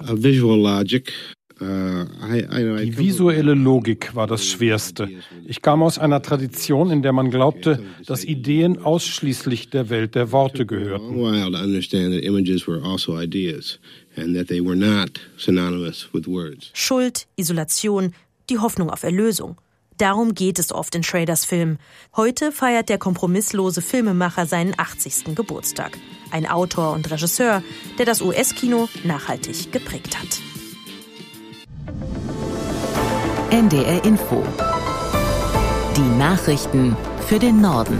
Die visuelle Logik war das Schwerste. Ich kam aus einer Tradition, in der man glaubte, dass Ideen ausschließlich der Welt der Worte gehörten. Schuld, Isolation, die Hoffnung auf Erlösung. Darum geht es oft in Schraders Film. Heute feiert der kompromisslose Filmemacher seinen achtzigsten Geburtstag. Ein Autor und Regisseur, der das U S-Kino nachhaltig geprägt hat. N D R Info. Die Nachrichten für den Norden.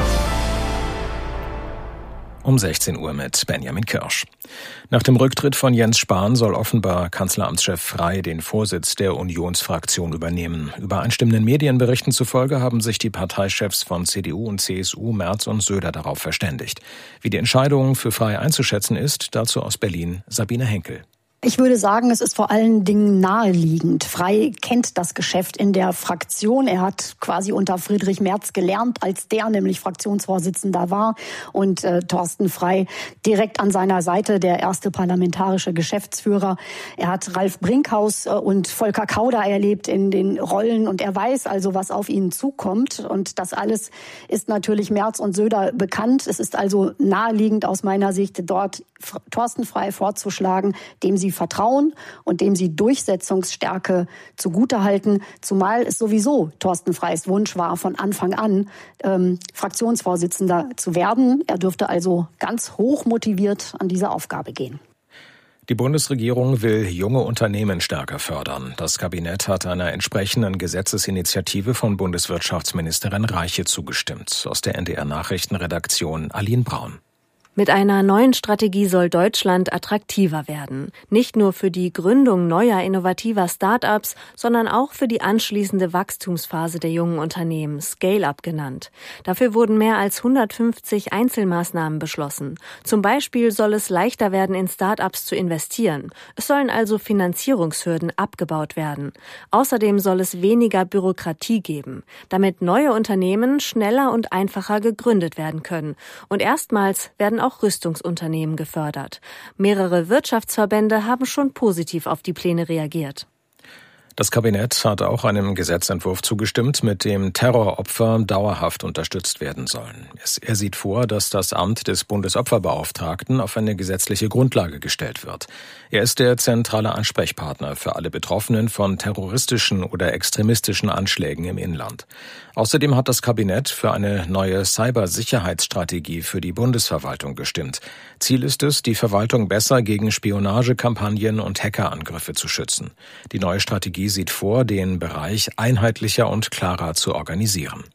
Um sechzehn Uhr mit Benjamin Kirsch. Nach dem Rücktritt von Jens Spahn soll offenbar Kanzleramtschef Frey den Vorsitz der Unionsfraktion übernehmen. Übereinstimmenden Medienberichten zufolge haben sich die Parteichefs von C D U und C S U, Merz und Söder, darauf verständigt. Wie die Entscheidung für Frey einzuschätzen ist, dazu aus Berlin Sabine Henkel. Ich würde sagen, es ist vor allen Dingen naheliegend. Frey kennt das Geschäft in der Fraktion. Er hat quasi unter Friedrich Merz gelernt, als der nämlich Fraktionsvorsitzender war und äh, Thorsten Frey direkt an seiner Seite, der erste parlamentarische Geschäftsführer. Er hat Ralf Brinkhaus äh, und Volker Kauder erlebt in den Rollen und er weiß also, was auf ihn zukommt. Und das alles ist natürlich Merz und Söder bekannt. Es ist also naheliegend aus meiner Sicht, dort Thorsten Frey vorzuschlagen, dem sie vertrauen und dem sie Durchsetzungsstärke zugutehalten, zumal es sowieso Thorsten Freys Wunsch war, von Anfang an ähm, Fraktionsvorsitzender zu werden. Er dürfte also ganz hoch motiviert an diese Aufgabe gehen. Die Bundesregierung will junge Unternehmen stärker fördern. Das Kabinett hat einer entsprechenden Gesetzesinitiative von Bundeswirtschaftsministerin Reiche zugestimmt. Aus der N D R-Nachrichtenredaktion Aline Braun. Mit einer neuen Strategie soll Deutschland attraktiver werden. Nicht nur für die Gründung neuer innovativer Start-ups, sondern auch für die anschließende Wachstumsphase der jungen Unternehmen, Scale-up genannt. Dafür wurden mehr als hundertfünfzig Einzelmaßnahmen beschlossen. Zum Beispiel soll es leichter werden, in Start-ups zu investieren. Es sollen also Finanzierungshürden abgebaut werden. Außerdem soll es weniger Bürokratie geben, damit neue Unternehmen schneller und einfacher gegründet werden können. Und erstmals werden auch Rüstungsunternehmen gefördert. Mehrere Wirtschaftsverbände haben schon positiv auf die Pläne reagiert. Das Kabinett hat auch einem Gesetzentwurf zugestimmt, mit dem Terroropfer dauerhaft unterstützt werden sollen. Er sieht vor, dass das Amt des Bundesopferbeauftragten auf eine gesetzliche Grundlage gestellt wird. Er ist der zentrale Ansprechpartner für alle Betroffenen von terroristischen oder extremistischen Anschlägen im Inland. Außerdem hat das Kabinett für eine neue Cybersicherheitsstrategie für die Bundesverwaltung gestimmt. Ziel ist es, die Verwaltung besser gegen Spionagekampagnen und Hackerangriffe zu schützen. Die neue Strategie sieht vor, den Bereich einheitlicher und klarer zu organisieren.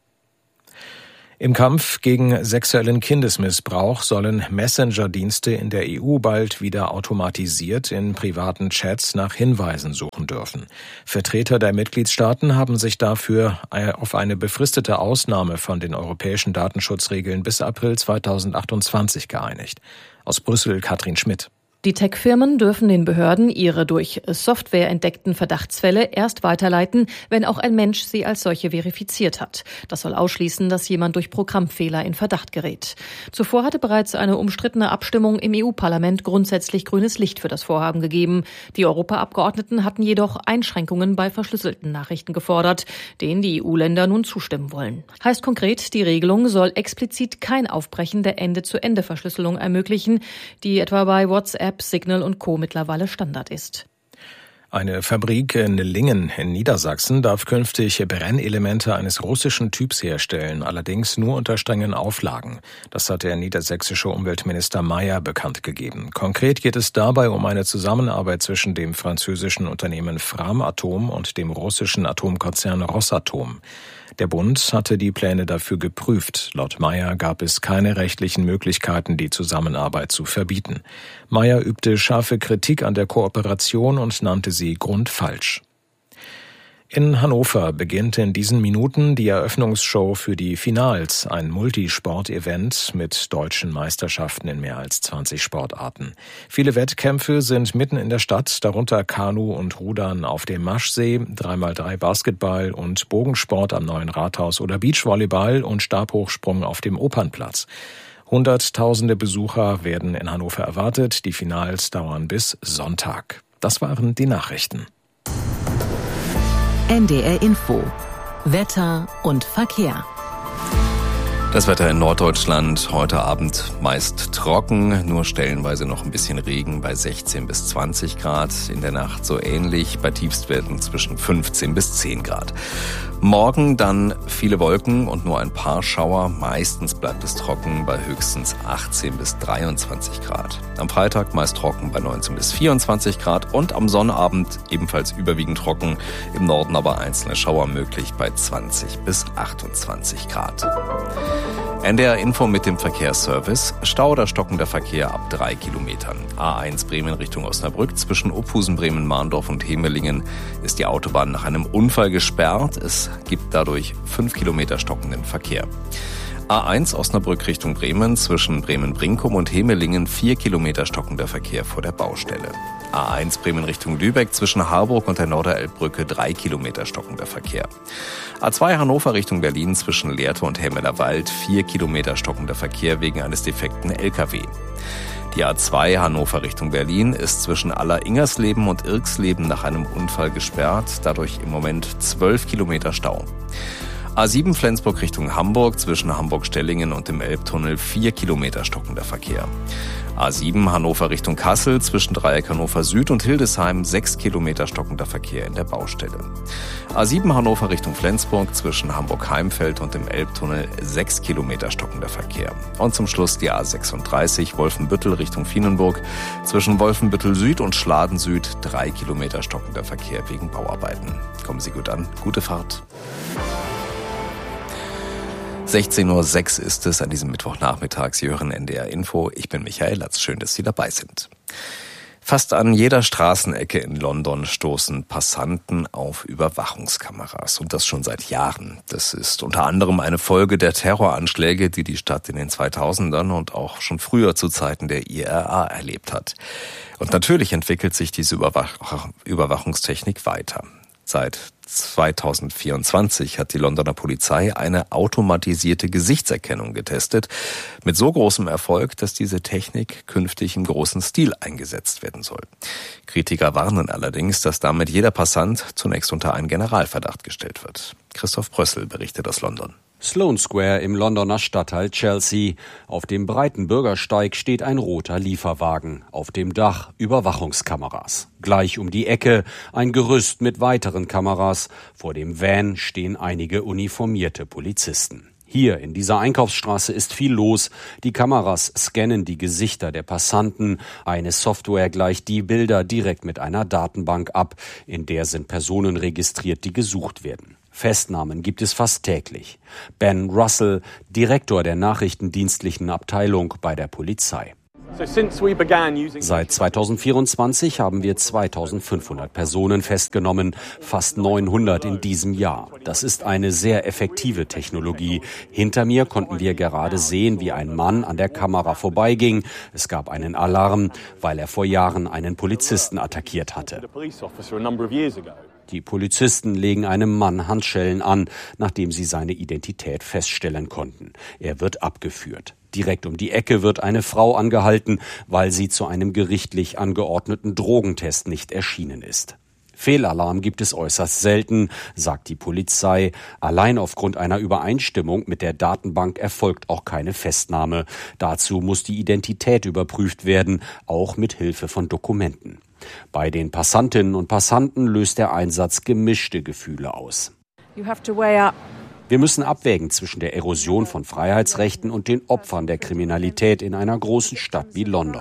Im Kampf gegen sexuellen Kindesmissbrauch sollen Messenger-Dienste in der E U bald wieder automatisiert in privaten Chats nach Hinweisen suchen dürfen. Vertreter der Mitgliedstaaten haben sich dafür auf eine befristete Ausnahme von den europäischen Datenschutzregeln bis April zweitausendachtundzwanzig geeinigt. Aus Brüssel Katrin Schmidt. Die Tech-Firmen dürfen den Behörden ihre durch Software entdeckten Verdachtsfälle erst weiterleiten, wenn auch ein Mensch sie als solche verifiziert hat. Das soll ausschließen, dass jemand durch Programmfehler in Verdacht gerät. Zuvor hatte bereits eine umstrittene Abstimmung im E U-Parlament grundsätzlich grünes Licht für das Vorhaben gegeben. Die Europaabgeordneten hatten jedoch Einschränkungen bei verschlüsselten Nachrichten gefordert, denen die E U-Länder nun zustimmen wollen. Heißt konkret, die Regelung soll explizit kein Aufbrechen der Ende-zu-Ende-Verschlüsselung ermöglichen, die etwa bei WhatsApp, Signal und Co. mittlerweile Standard ist. Eine Fabrik in Lingen in Niedersachsen darf künftig Brennelemente eines russischen Typs herstellen, allerdings nur unter strengen Auflagen. Das hat der niedersächsische Umweltminister Mayer bekannt gegeben. Konkret geht es dabei um eine Zusammenarbeit zwischen dem französischen Unternehmen Framatome und dem russischen Atomkonzern Rosatom. Der Bund hatte die Pläne dafür geprüft. Laut Mayer gab es keine rechtlichen Möglichkeiten, die Zusammenarbeit zu verbieten. Mayer übte scharfe Kritik an der Kooperation und nannte sie grundfalsch. In Hannover beginnt in diesen Minuten die Eröffnungsshow für die Finals, ein Multisport-Event mit deutschen Meisterschaften in mehr als zwanzig Sportarten. Viele Wettkämpfe sind mitten in der Stadt, darunter Kanu und Rudern auf dem Maschsee, drei mal drei Basketball und Bogensport am Neuen Rathaus oder Beachvolleyball und Stabhochsprung auf dem Opernplatz. Hunderttausende Besucher werden in Hannover erwartet. Die Finals dauern bis Sonntag. Das waren die Nachrichten. N D R Info. Wetter und Verkehr. Das Wetter in Norddeutschland heute Abend meist trocken, nur stellenweise noch ein bisschen Regen bei sechzehn bis zwanzig Grad. In der Nacht so ähnlich, bei Tiefstwerten zwischen fünfzehn bis zehn Grad. Morgen dann viele Wolken und nur ein paar Schauer. Meistens bleibt es trocken bei höchstens achtzehn bis dreiundzwanzig Grad. Am Freitag meist trocken bei neunzehn bis vierundzwanzig Grad und am Sonnabend ebenfalls überwiegend trocken. Im Norden aber einzelne Schauer möglich bei zwanzig bis achtundzwanzig Grad. N D R Info mit dem Verkehrsservice. Stau oder stockender Verkehr ab drei Kilometern. A eins Bremen Richtung Osnabrück. Zwischen Ophusen, Bremen-Mahndorf und Hemelingen ist die Autobahn nach einem Unfall gesperrt. Es gibt dadurch fünf Kilometer stockenden Verkehr. A eins Osnabrück Richtung Bremen. Zwischen Bremen-Brinkum und Hemelingen vier Kilometer stockender Verkehr vor der Baustelle. A eins Bremen Richtung Lübeck zwischen Harburg und der Norderelbbrücke drei Kilometer stockender Verkehr. A zwei Hannover Richtung Berlin zwischen Lehrte und Helmelerwald vier Kilometer stockender Verkehr wegen eines defekten L K W. Die A zwei Hannover Richtung Berlin ist zwischen Aller-Ingersleben und Irksleben nach einem Unfall gesperrt, dadurch im Moment zwölf Kilometer Stau. A sieben Flensburg Richtung Hamburg zwischen Hamburg-Stellingen und dem Elbtunnel vier Kilometer stockender Verkehr. A sieben Hannover Richtung Kassel zwischen Dreieck Hannover Süd und Hildesheim sechs Kilometer stockender Verkehr in der Baustelle. A sieben Hannover Richtung Flensburg zwischen Hamburg-Heimfeld und dem Elbtunnel sechs Kilometer stockender Verkehr. Und zum Schluss die A sechsunddreißig Wolfenbüttel Richtung Vienenburg zwischen Wolfenbüttel Süd und Schladen Süd drei Kilometer stockender Verkehr wegen Bauarbeiten. Kommen Sie gut an, gute Fahrt. sechzehn Uhr sechs ist es an diesem Mittwochnachmittag. Sie hören N D R Info. Ich bin Michael Latz. Schön, dass Sie dabei sind. Fast an jeder Straßenecke in London stoßen Passanten auf Überwachungskameras. Und das schon seit Jahren. Das ist unter anderem eine Folge der Terroranschläge, die die Stadt in den zweitausendern und auch schon früher zu Zeiten der I R A erlebt hat. Und natürlich entwickelt sich diese Überwach- Überwachungstechnik weiter. Seit zweitausendvierundzwanzig hat die Londoner Polizei eine automatisierte Gesichtserkennung getestet. Mit so großem Erfolg, dass diese Technik künftig im großen Stil eingesetzt werden soll. Kritiker warnen allerdings, dass damit jeder Passant zunächst unter einen Generalverdacht gestellt wird. Christoph Brössel berichtet aus London. Sloane Square im Londoner Stadtteil Chelsea. Auf dem breiten Bürgersteig steht ein roter Lieferwagen. Auf dem Dach Überwachungskameras. Gleich um die Ecke ein Gerüst mit weiteren Kameras. Vor dem Van stehen einige uniformierte Polizisten. Hier in dieser Einkaufsstraße ist viel los. Die Kameras scannen die Gesichter der Passanten. Eine Software gleicht die Bilder direkt mit einer Datenbank ab. In der sind Personen registriert, die gesucht werden. Festnahmen gibt es fast täglich. Ben Russell, Direktor der nachrichtendienstlichen Abteilung bei der Polizei. Seit zweitausendvierundzwanzig haben wir zweitausendfünfhundert Personen festgenommen, fast neunhundert in diesem Jahr. Das ist eine sehr effektive Technologie. Hinter mir konnten wir gerade sehen, wie ein Mann an der Kamera vorbeiging. Es gab einen Alarm, weil er vor Jahren einen Polizisten attackiert hatte. Die Polizisten legen einem Mann Handschellen an, nachdem sie seine Identität feststellen konnten. Er wird abgeführt. Direkt um die Ecke wird eine Frau angehalten, weil sie zu einem gerichtlich angeordneten Drogentest nicht erschienen ist. Fehlalarm gibt es äußerst selten, sagt die Polizei. Allein aufgrund einer Übereinstimmung mit der Datenbank erfolgt auch keine Festnahme. Dazu muss die Identität überprüft werden, auch mit Hilfe von Dokumenten. Bei den Passantinnen und Passanten löst der Einsatz gemischte Gefühle aus. Wir müssen abwägen zwischen der Erosion von Freiheitsrechten und den Opfern der Kriminalität in einer großen Stadt wie London.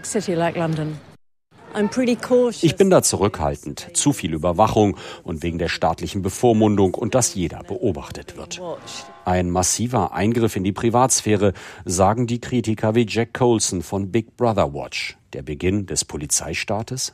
Ich bin da zurückhaltend. Zu viel Überwachung und wegen der staatlichen Bevormundung und dass jeder beobachtet wird. Ein massiver Eingriff in die Privatsphäre, sagen die Kritiker wie Jack Colson von Big Brother Watch. Der Beginn des Polizeistaates?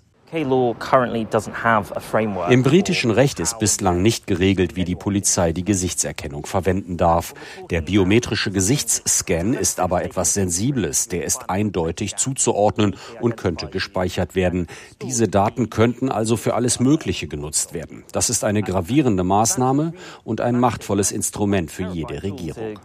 Im britischen Recht ist bislang nicht geregelt, wie die Polizei die Gesichtserkennung verwenden darf. Der biometrische Gesichtsscan ist aber etwas Sensibles. Der ist eindeutig zuzuordnen und könnte gespeichert werden. Diese Daten könnten also für alles Mögliche genutzt werden. Das ist eine gravierende Maßnahme und ein machtvolles Instrument für jede Regierung.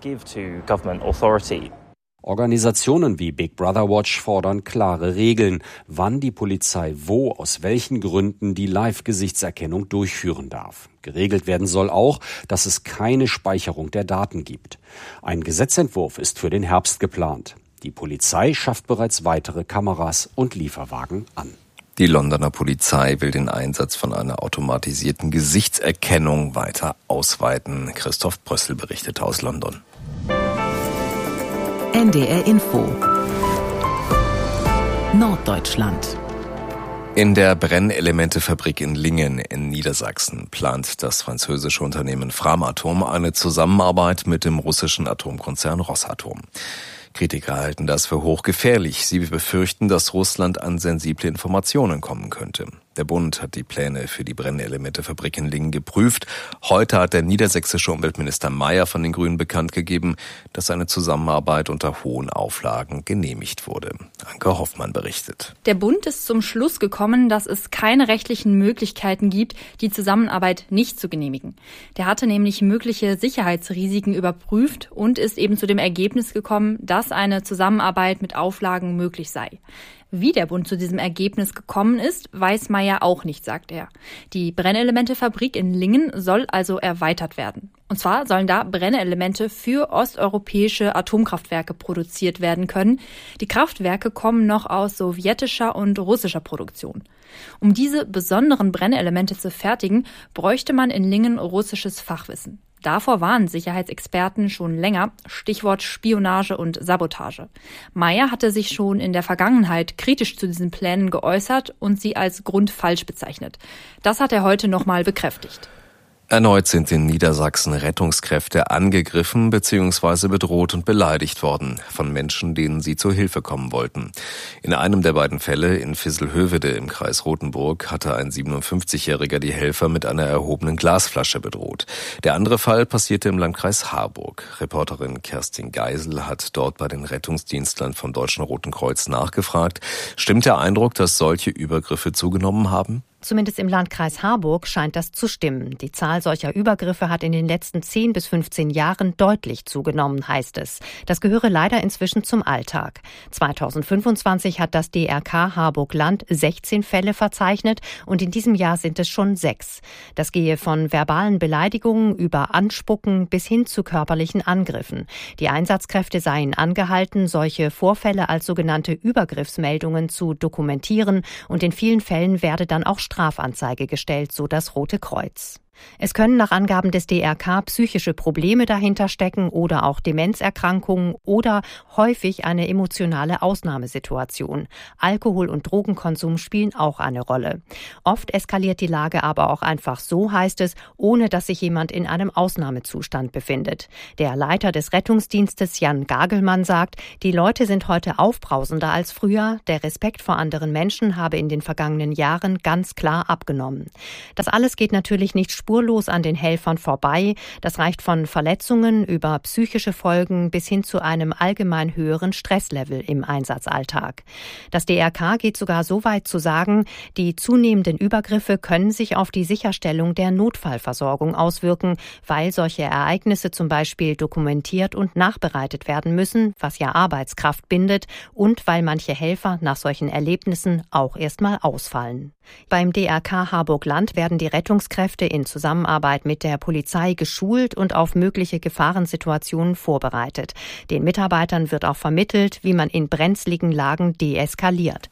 Organisationen wie Big Brother Watch fordern klare Regeln, wann die Polizei wo, aus welchen Gründen die Live-Gesichtserkennung durchführen darf. Geregelt werden soll auch, dass es keine Speicherung der Daten gibt. Ein Gesetzentwurf ist für den Herbst geplant. Die Polizei schafft bereits weitere Kameras und Lieferwagen an. Die Londoner Polizei will den Einsatz von einer automatisierten Gesichtserkennung weiter ausweiten. Christoph Brössel berichtet aus London. N D R Info Norddeutschland. In der Brennelementefabrik in Lingen in Niedersachsen plant das französische Unternehmen Framatome eine Zusammenarbeit mit dem russischen Atomkonzern Rosatom. Kritiker halten das für hochgefährlich. Sie befürchten, dass Russland an sensible Informationen kommen könnte. Der Bund hat die Pläne für die Brennelementefabrik in Lingen geprüft. Heute hat der niedersächsische Umweltminister Mayer von den Grünen bekannt gegeben, dass eine Zusammenarbeit unter hohen Auflagen genehmigt wurde. Anke Hoffmann berichtet. Der Bund ist zum Schluss gekommen, dass es keine rechtlichen Möglichkeiten gibt, die Zusammenarbeit nicht zu genehmigen. Der hatte nämlich mögliche Sicherheitsrisiken überprüft und ist eben zu dem Ergebnis gekommen, dass eine Zusammenarbeit mit Auflagen möglich sei. Wie der Bund zu diesem Ergebnis gekommen ist, weiß Mayer auch nicht, sagt er. Die Brennelementefabrik in Lingen soll also erweitert werden. Und zwar sollen da Brennelemente für osteuropäische Atomkraftwerke produziert werden können. Die Kraftwerke kommen noch aus sowjetischer und russischer Produktion. Um diese besonderen Brennelemente zu fertigen, bräuchte man in Lingen russisches Fachwissen. Davor warnen Sicherheitsexperten schon länger, Stichwort Spionage und Sabotage. Mayer hatte sich schon in der Vergangenheit kritisch zu diesen Plänen geäußert und sie als grundfalsch bezeichnet. Das hat er heute nochmal bekräftigt. Erneut sind in Niedersachsen Rettungskräfte angegriffen bzw. bedroht und beleidigt worden von Menschen, denen sie zur Hilfe kommen wollten. In einem der beiden Fälle in Visselhövede im Kreis Rothenburg hatte ein siebenundfünfzigjähriger die Helfer mit einer erhobenen Glasflasche bedroht. Der andere Fall passierte im Landkreis Harburg. Reporterin Kerstin Geisel hat dort bei den Rettungsdienstlern vom Deutschen Roten Kreuz nachgefragt. Stimmt der Eindruck, dass solche Übergriffe zugenommen haben? Zumindest im Landkreis Harburg scheint das zu stimmen. Die Zahl solcher Übergriffe hat in den letzten zehn bis fünfzehn Jahren deutlich zugenommen, heißt es. Das gehöre leider inzwischen zum Alltag. zweitausendfünfundzwanzig hat das D R K Harburg-Land sechzehn Fälle verzeichnet und in diesem Jahr sind es schon sechs. Das gehe von verbalen Beleidigungen über Anspucken bis hin zu körperlichen Angriffen. Die Einsatzkräfte seien angehalten, solche Vorfälle als sogenannte Übergriffsmeldungen zu dokumentieren und in vielen Fällen werde dann auch Strafanzeige gestellt, so das Rote Kreuz. Es können nach Angaben des D R K psychische Probleme dahinter stecken oder auch Demenzerkrankungen oder häufig eine emotionale Ausnahmesituation. Alkohol- und Drogenkonsum spielen auch eine Rolle. Oft eskaliert die Lage aber auch einfach so, heißt es, ohne dass sich jemand in einem Ausnahmezustand befindet. Der Leiter des Rettungsdienstes Jan Gagelmann sagt, die Leute sind heute aufbrausender als früher. Der Respekt vor anderen Menschen habe in den vergangenen Jahren ganz klar abgenommen. Das alles geht natürlich nicht spurlos an den Helfern vorbei. Das reicht von Verletzungen über psychische Folgen bis hin zu einem allgemein höheren Stresslevel im Einsatzalltag. Das D R K geht sogar so weit zu sagen, die zunehmenden Übergriffe können sich auf die Sicherstellung der Notfallversorgung auswirken, weil solche Ereignisse zum Beispiel dokumentiert und nachbereitet werden müssen, was ja Arbeitskraft bindet, und weil manche Helfer nach solchen Erlebnissen auch erstmal ausfallen. Beim D R K Harburg-Land werden die Rettungskräfte in Zusammenarbeit mit der Polizei geschult und auf mögliche Gefahrensituationen vorbereitet. Den Mitarbeitern wird auch vermittelt, wie man in brenzligen Lagen deeskaliert.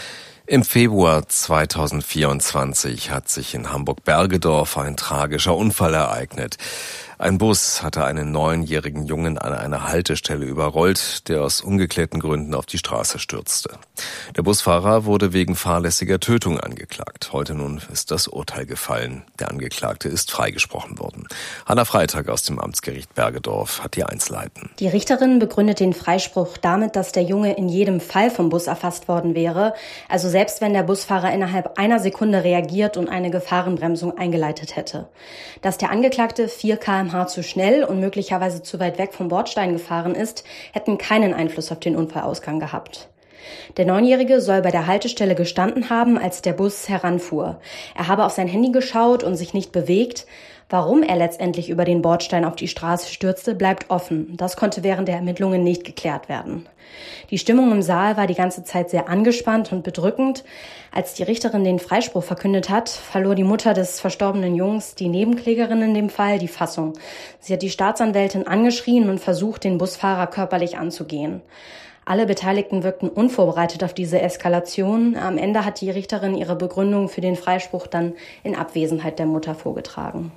Im Februar zweitausendvierundzwanzig hat sich in Hamburg-Bergedorf ein tragischer Unfall ereignet. Ein Bus hatte einen neunjährigen Jungen an einer Haltestelle überrollt, der aus ungeklärten Gründen auf die Straße stürzte. Der Busfahrer wurde wegen fahrlässiger Tötung angeklagt. Heute nun ist das Urteil gefallen. Der Angeklagte ist freigesprochen worden. Hanna Freitag aus dem Amtsgericht Bergedorf hat die Einzelheiten. Die Richterin begründet den Freispruch damit, dass der Junge in jedem Fall vom Bus erfasst worden wäre. Also selbst wenn der Busfahrer innerhalb einer Sekunde reagiert und eine Gefahrenbremsung eingeleitet hätte. Dass der Angeklagte vier Kilometer pro Stunde zu schnell und möglicherweise zu weit weg vom Bordstein gefahren ist, hätten keinen Einfluss auf den Unfallausgang gehabt. Der Neunjährige soll bei der Haltestelle gestanden haben, als der Bus heranfuhr. Er habe auf sein Handy geschaut und sich nicht bewegt. Warum er letztendlich über den Bordstein auf die Straße stürzte, bleibt offen. Das konnte während der Ermittlungen nicht geklärt werden. Die Stimmung im Saal war die ganze Zeit sehr angespannt und bedrückend. Als die Richterin den Freispruch verkündet hat, verlor die Mutter des verstorbenen Jungs, die Nebenklägerin in dem Fall, die Fassung. Sie hat die Staatsanwältin angeschrien und versucht, den Busfahrer körperlich anzugehen. Alle Beteiligten wirkten unvorbereitet auf diese Eskalation. Am Ende hat die Richterin ihre Begründung für den Freispruch dann in Abwesenheit der Mutter vorgetragen.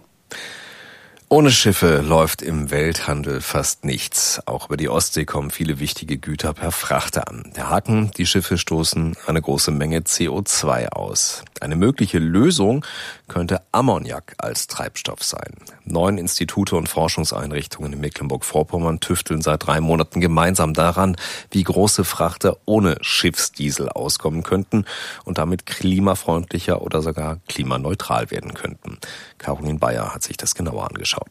Ohne Schiffe läuft im Welthandel fast nichts. Auch über die Ostsee kommen viele wichtige Güter per Frachter an. Der Haken, die Schiffe stoßen eine große Menge C O zwei aus. Eine mögliche Lösung könnte Ammoniak als Treibstoff sein. Neun Institute und Forschungseinrichtungen in Mecklenburg-Vorpommern tüfteln seit drei Monaten gemeinsam daran, wie große Frachter ohne Schiffsdiesel auskommen könnten und damit klimafreundlicher oder sogar klimaneutral werden könnten. Caroline Bayer hat sich das genauer angeschaut.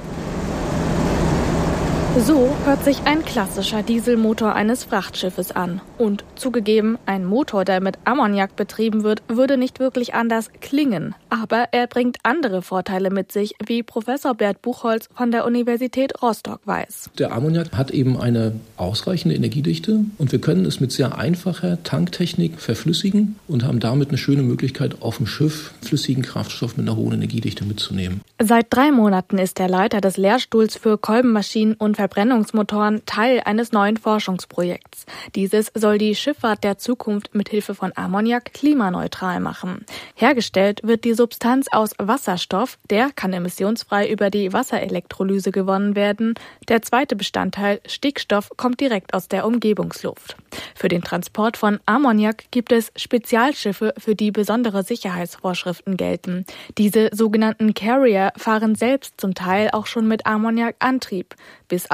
So hört sich ein klassischer Dieselmotor eines Frachtschiffes an. Und zugegeben, ein Motor, der mit Ammoniak betrieben wird, würde nicht wirklich anders klingen. Aber er bringt andere Vorteile mit sich, wie Professor Bert Buchholz von der Universität Rostock weiß. Der Ammoniak hat eben eine ausreichende Energiedichte und wir können es mit sehr einfacher Tanktechnik verflüssigen und haben damit eine schöne Möglichkeit, auf dem Schiff flüssigen Kraftstoff mit einer hohen Energiedichte mitzunehmen. Seit drei Monaten ist der Leiter des Lehrstuhls für Kolbenmaschinen und Verbrennungsmotoren Teil eines neuen Forschungsprojekts. Dieses soll die Schifffahrt der Zukunft mit Hilfe von Ammoniak klimaneutral machen. Hergestellt wird die Substanz aus Wasserstoff, der kann emissionsfrei über die Wasserelektrolyse gewonnen werden. Der zweite Bestandteil, Stickstoff, kommt direkt aus der Umgebungsluft. Für den Transport von Ammoniak gibt es Spezialschiffe, für die besondere Sicherheitsvorschriften gelten. Diese sogenannten Carrier fahren selbst zum Teil auch schon mit Ammoniakantrieb. Bis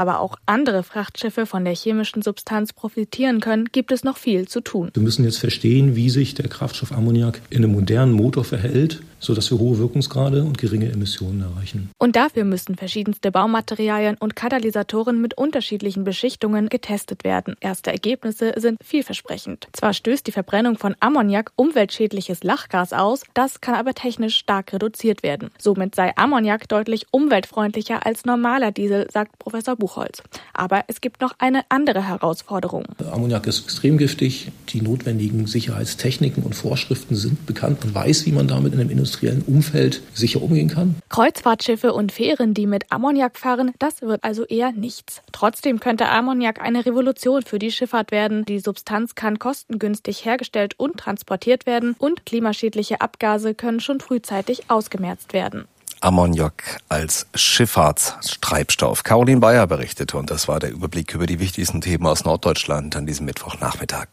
aber auch andere Frachtschiffe von der chemischen Substanz profitieren können, gibt es noch viel zu tun. Wir müssen jetzt verstehen, wie sich der Kraftstoff Ammoniak in einem modernen Motor verhält, sodass wir hohe Wirkungsgrade und geringe Emissionen erreichen. Und dafür müssen verschiedenste Baumaterialien und Katalysatoren mit unterschiedlichen Beschichtungen getestet werden. Erste Ergebnisse sind vielversprechend. Zwar stößt die Verbrennung von Ammoniak umweltschädliches Lachgas aus, das kann aber technisch stark reduziert werden. Somit sei Ammoniak deutlich umweltfreundlicher als normaler Diesel, sagt Professor Buchholz. Aber es gibt noch eine andere Herausforderung. Ammoniak ist extrem giftig. Die notwendigen Sicherheitstechniken und Vorschriften sind bekannt. Man weiß, wie man damit in einem industriellen Umfeld sicher umgehen kann. Kreuzfahrtschiffe und Fähren, die mit Ammoniak fahren, das wird also eher nichts. Trotzdem könnte Ammoniak eine Revolution für die Schifffahrt werden. Die Substanz kann kostengünstig hergestellt und transportiert werden und klimaschädliche Abgase können schon frühzeitig ausgemerzt werden. Ammoniak als Schifffahrtstreibstoff. Caroline Bayer berichtete und das war der Überblick über die wichtigsten Themen aus Norddeutschland an diesem Mittwochnachmittag.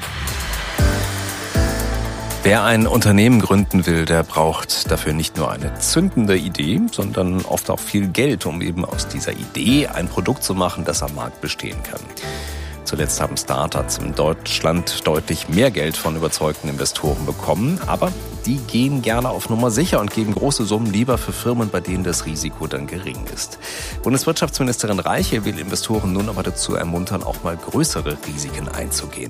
Wer ein Unternehmen gründen will, der braucht dafür nicht nur eine zündende Idee, sondern oft auch viel Geld, um eben aus dieser Idee ein Produkt zu machen, das am Markt bestehen kann. Zuletzt haben Startups in Deutschland deutlich mehr Geld von überzeugten Investoren bekommen, aber die gehen gerne auf Nummer sicher und geben große Summen lieber für Firmen, bei denen das Risiko dann gering ist. Bundeswirtschaftsministerin Reiche will Investoren nun aber dazu ermuntern, auch mal größere Risiken einzugehen.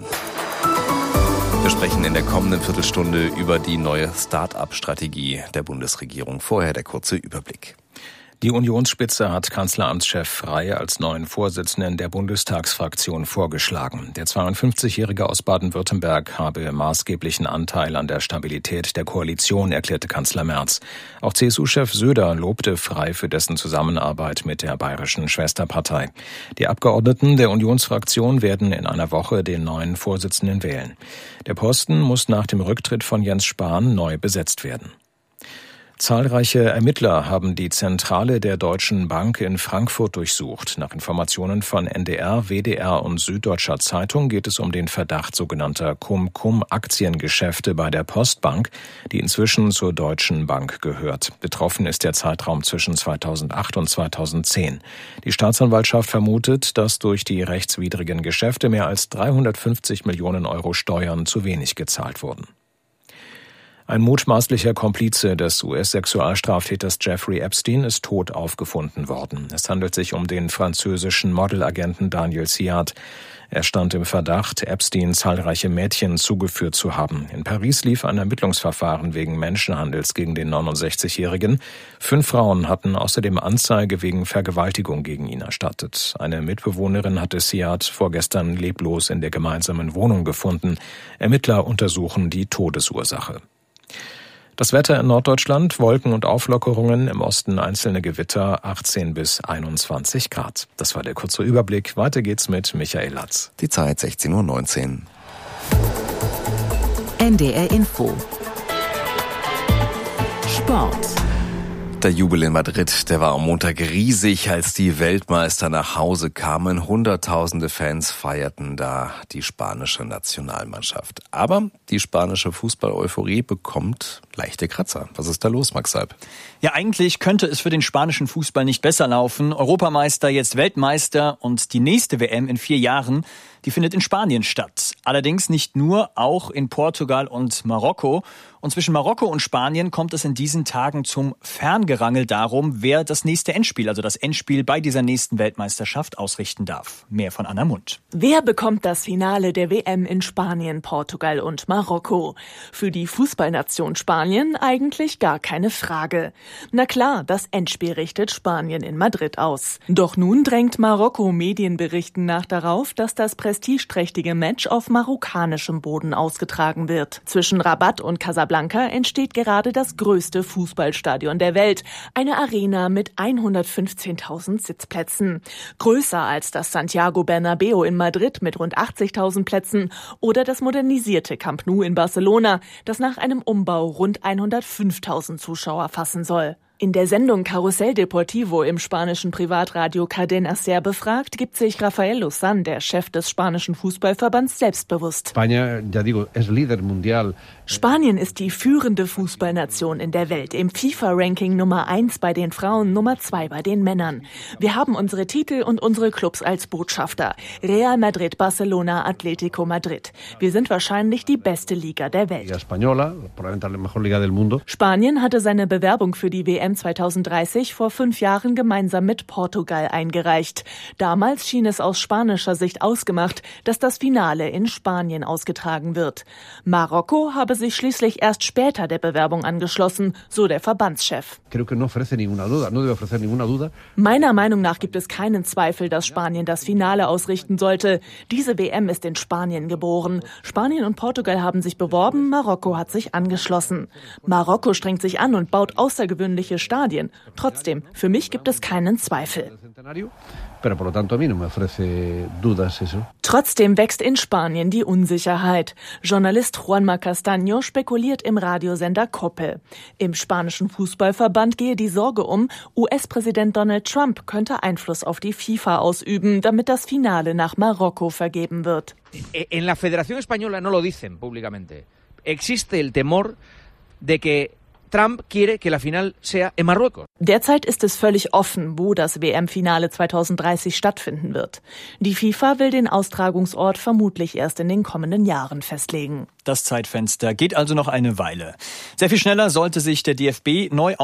Wir sprechen in der kommenden Viertelstunde über die neue Start-up-Strategie der Bundesregierung. Vorher der kurze Überblick. Die Unionsspitze hat Kanzleramtschef Frey als neuen Vorsitzenden der Bundestagsfraktion vorgeschlagen. Der zweiundfünfzigjährige aus Baden-Württemberg habe maßgeblichen Anteil an der Stabilität der Koalition, erklärte Kanzler Merz. Auch C S U-Chef Söder lobte Frey für dessen Zusammenarbeit mit der bayerischen Schwesterpartei. Die Abgeordneten der Unionsfraktion werden in einer Woche den neuen Vorsitzenden wählen. Der Posten muss nach dem Rücktritt von Jens Spahn neu besetzt werden. Zahlreiche Ermittler haben die Zentrale der Deutschen Bank in Frankfurt durchsucht. Nach Informationen von N D R, W D R und Süddeutscher Zeitung geht es um den Verdacht sogenannter Cum-Cum-Aktiengeschäfte bei der Postbank, die inzwischen zur Deutschen Bank gehört. Betroffen ist der Zeitraum zwischen zweitausendacht und zweitausendzehn. Die Staatsanwaltschaft vermutet, dass durch die rechtswidrigen Geschäfte mehr als dreihundertfünfzig Millionen Euro Steuern zu wenig gezahlt wurden. Ein mutmaßlicher Komplize des U S-Sexualstraftäters Jeffrey Epstein ist tot aufgefunden worden. Es handelt sich um den französischen Modelagenten Daniel Siard. Er stand im Verdacht, Epstein zahlreiche Mädchen zugeführt zu haben. In Paris lief ein Ermittlungsverfahren wegen Menschenhandels gegen den neunundsechzigjährigen. Fünf Frauen hatten außerdem Anzeige wegen Vergewaltigung gegen ihn erstattet. Eine Mitbewohnerin hatte Siard vorgestern leblos in der gemeinsamen Wohnung gefunden. Ermittler untersuchen die Todesursache. Das Wetter in Norddeutschland, Wolken und Auflockerungen, im Osten einzelne Gewitter, achtzehn bis einundzwanzig Grad. Das war der kurze Überblick. Weiter geht's mit Michael Latz. Die Zeit sechzehn Uhr neunzehn. N D R Info. Sport. Der Jubel in Madrid, der war am Montag riesig, als die Weltmeister nach Hause kamen. Hunderttausende Fans feierten da die spanische Nationalmannschaft. Aber die spanische Fußball-Euphorie bekommt leichte Kratzer. Was ist da los, Max Salb? Ja, eigentlich könnte es für den spanischen Fußball nicht besser laufen. Europameister, jetzt Weltmeister und die nächste W M in vier Jahren, die findet in Spanien statt. Allerdings nicht nur, auch in Portugal und Marokko. Und zwischen Marokko und Spanien kommt es in diesen Tagen zum Ferngerangel darum, wer das nächste Endspiel, also das Endspiel bei dieser nächsten Weltmeisterschaft ausrichten darf. Mehr von Anna Mund. Wer bekommt das Finale der W M in Spanien, Portugal und Marokko? Für die Fußballnation Spanien eigentlich gar keine Frage. Na klar, das Endspiel richtet Spanien in Madrid aus. Doch nun drängt Marokko Medienberichten nach darauf, dass das prestigeträchtige Match auf marokkanischem Boden ausgetragen wird. Zwischen Rabat und Casablanca entsteht gerade das größte Fußballstadion der Welt, eine Arena mit hundertfünfzehntausend Sitzplätzen. Größer als das Santiago Bernabéu in Madrid mit rund achtzigtausend Plätzen oder das modernisierte Camp Nou in Barcelona, das nach einem Umbau rund hundertfünftausend Zuschauer fassen soll. In der Sendung Carrusel Deportivo im spanischen Privatradio Cadena Ser befragt, gibt sich Rafael Luzán, der Chef des spanischen Fußballverbands, selbstbewusst. Spanien ist die führende Fußballnation in der Welt, im FIFA-Ranking Nummer eins bei den Frauen, Nummer zwei bei den Männern. Wir haben unsere Titel und unsere Clubs als Botschafter. Real Madrid, Barcelona, Atletico Madrid. Wir sind wahrscheinlich die beste Liga der Welt. Spanien hatte seine Bewerbung für die W M zwanzig dreißig vor fünf Jahren gemeinsam mit Portugal eingereicht. Damals schien es aus spanischer Sicht ausgemacht, dass das Finale in Spanien ausgetragen wird. Marokko habe sich schließlich erst später der Bewerbung angeschlossen, so der Verbandschef. Meiner Meinung nach gibt es keinen Zweifel, dass Spanien das Finale ausrichten sollte. Diese W M ist in Spanien geboren. Spanien und Portugal haben sich beworben, Marokko hat sich angeschlossen. Marokko strengt sich an und baut außergewöhnliche Stadien. Trotzdem, für mich gibt es keinen Zweifel. Trotzdem wächst in Spanien die Unsicherheit. Journalist Juanma Castaño spekuliert im Radiosender COPE. Im spanischen Fußballverband gehe die Sorge um, U S-Präsident Donald Trump könnte Einfluss auf die FIFA ausüben, damit das Finale nach Marokko vergeben wird. En la Federación Española no lo dicen públicamente. Existe el temor de que Trump quiere que la final sea en Marruecos. Derzeit ist es völlig offen, wo das W M-Finale zwanzig dreißig stattfinden wird. Die FIFA will den Austragungsort vermutlich erst in den kommenden Jahren festlegen. Das Zeitfenster geht also noch eine Weile. Sehr viel schneller sollte sich der D F B neu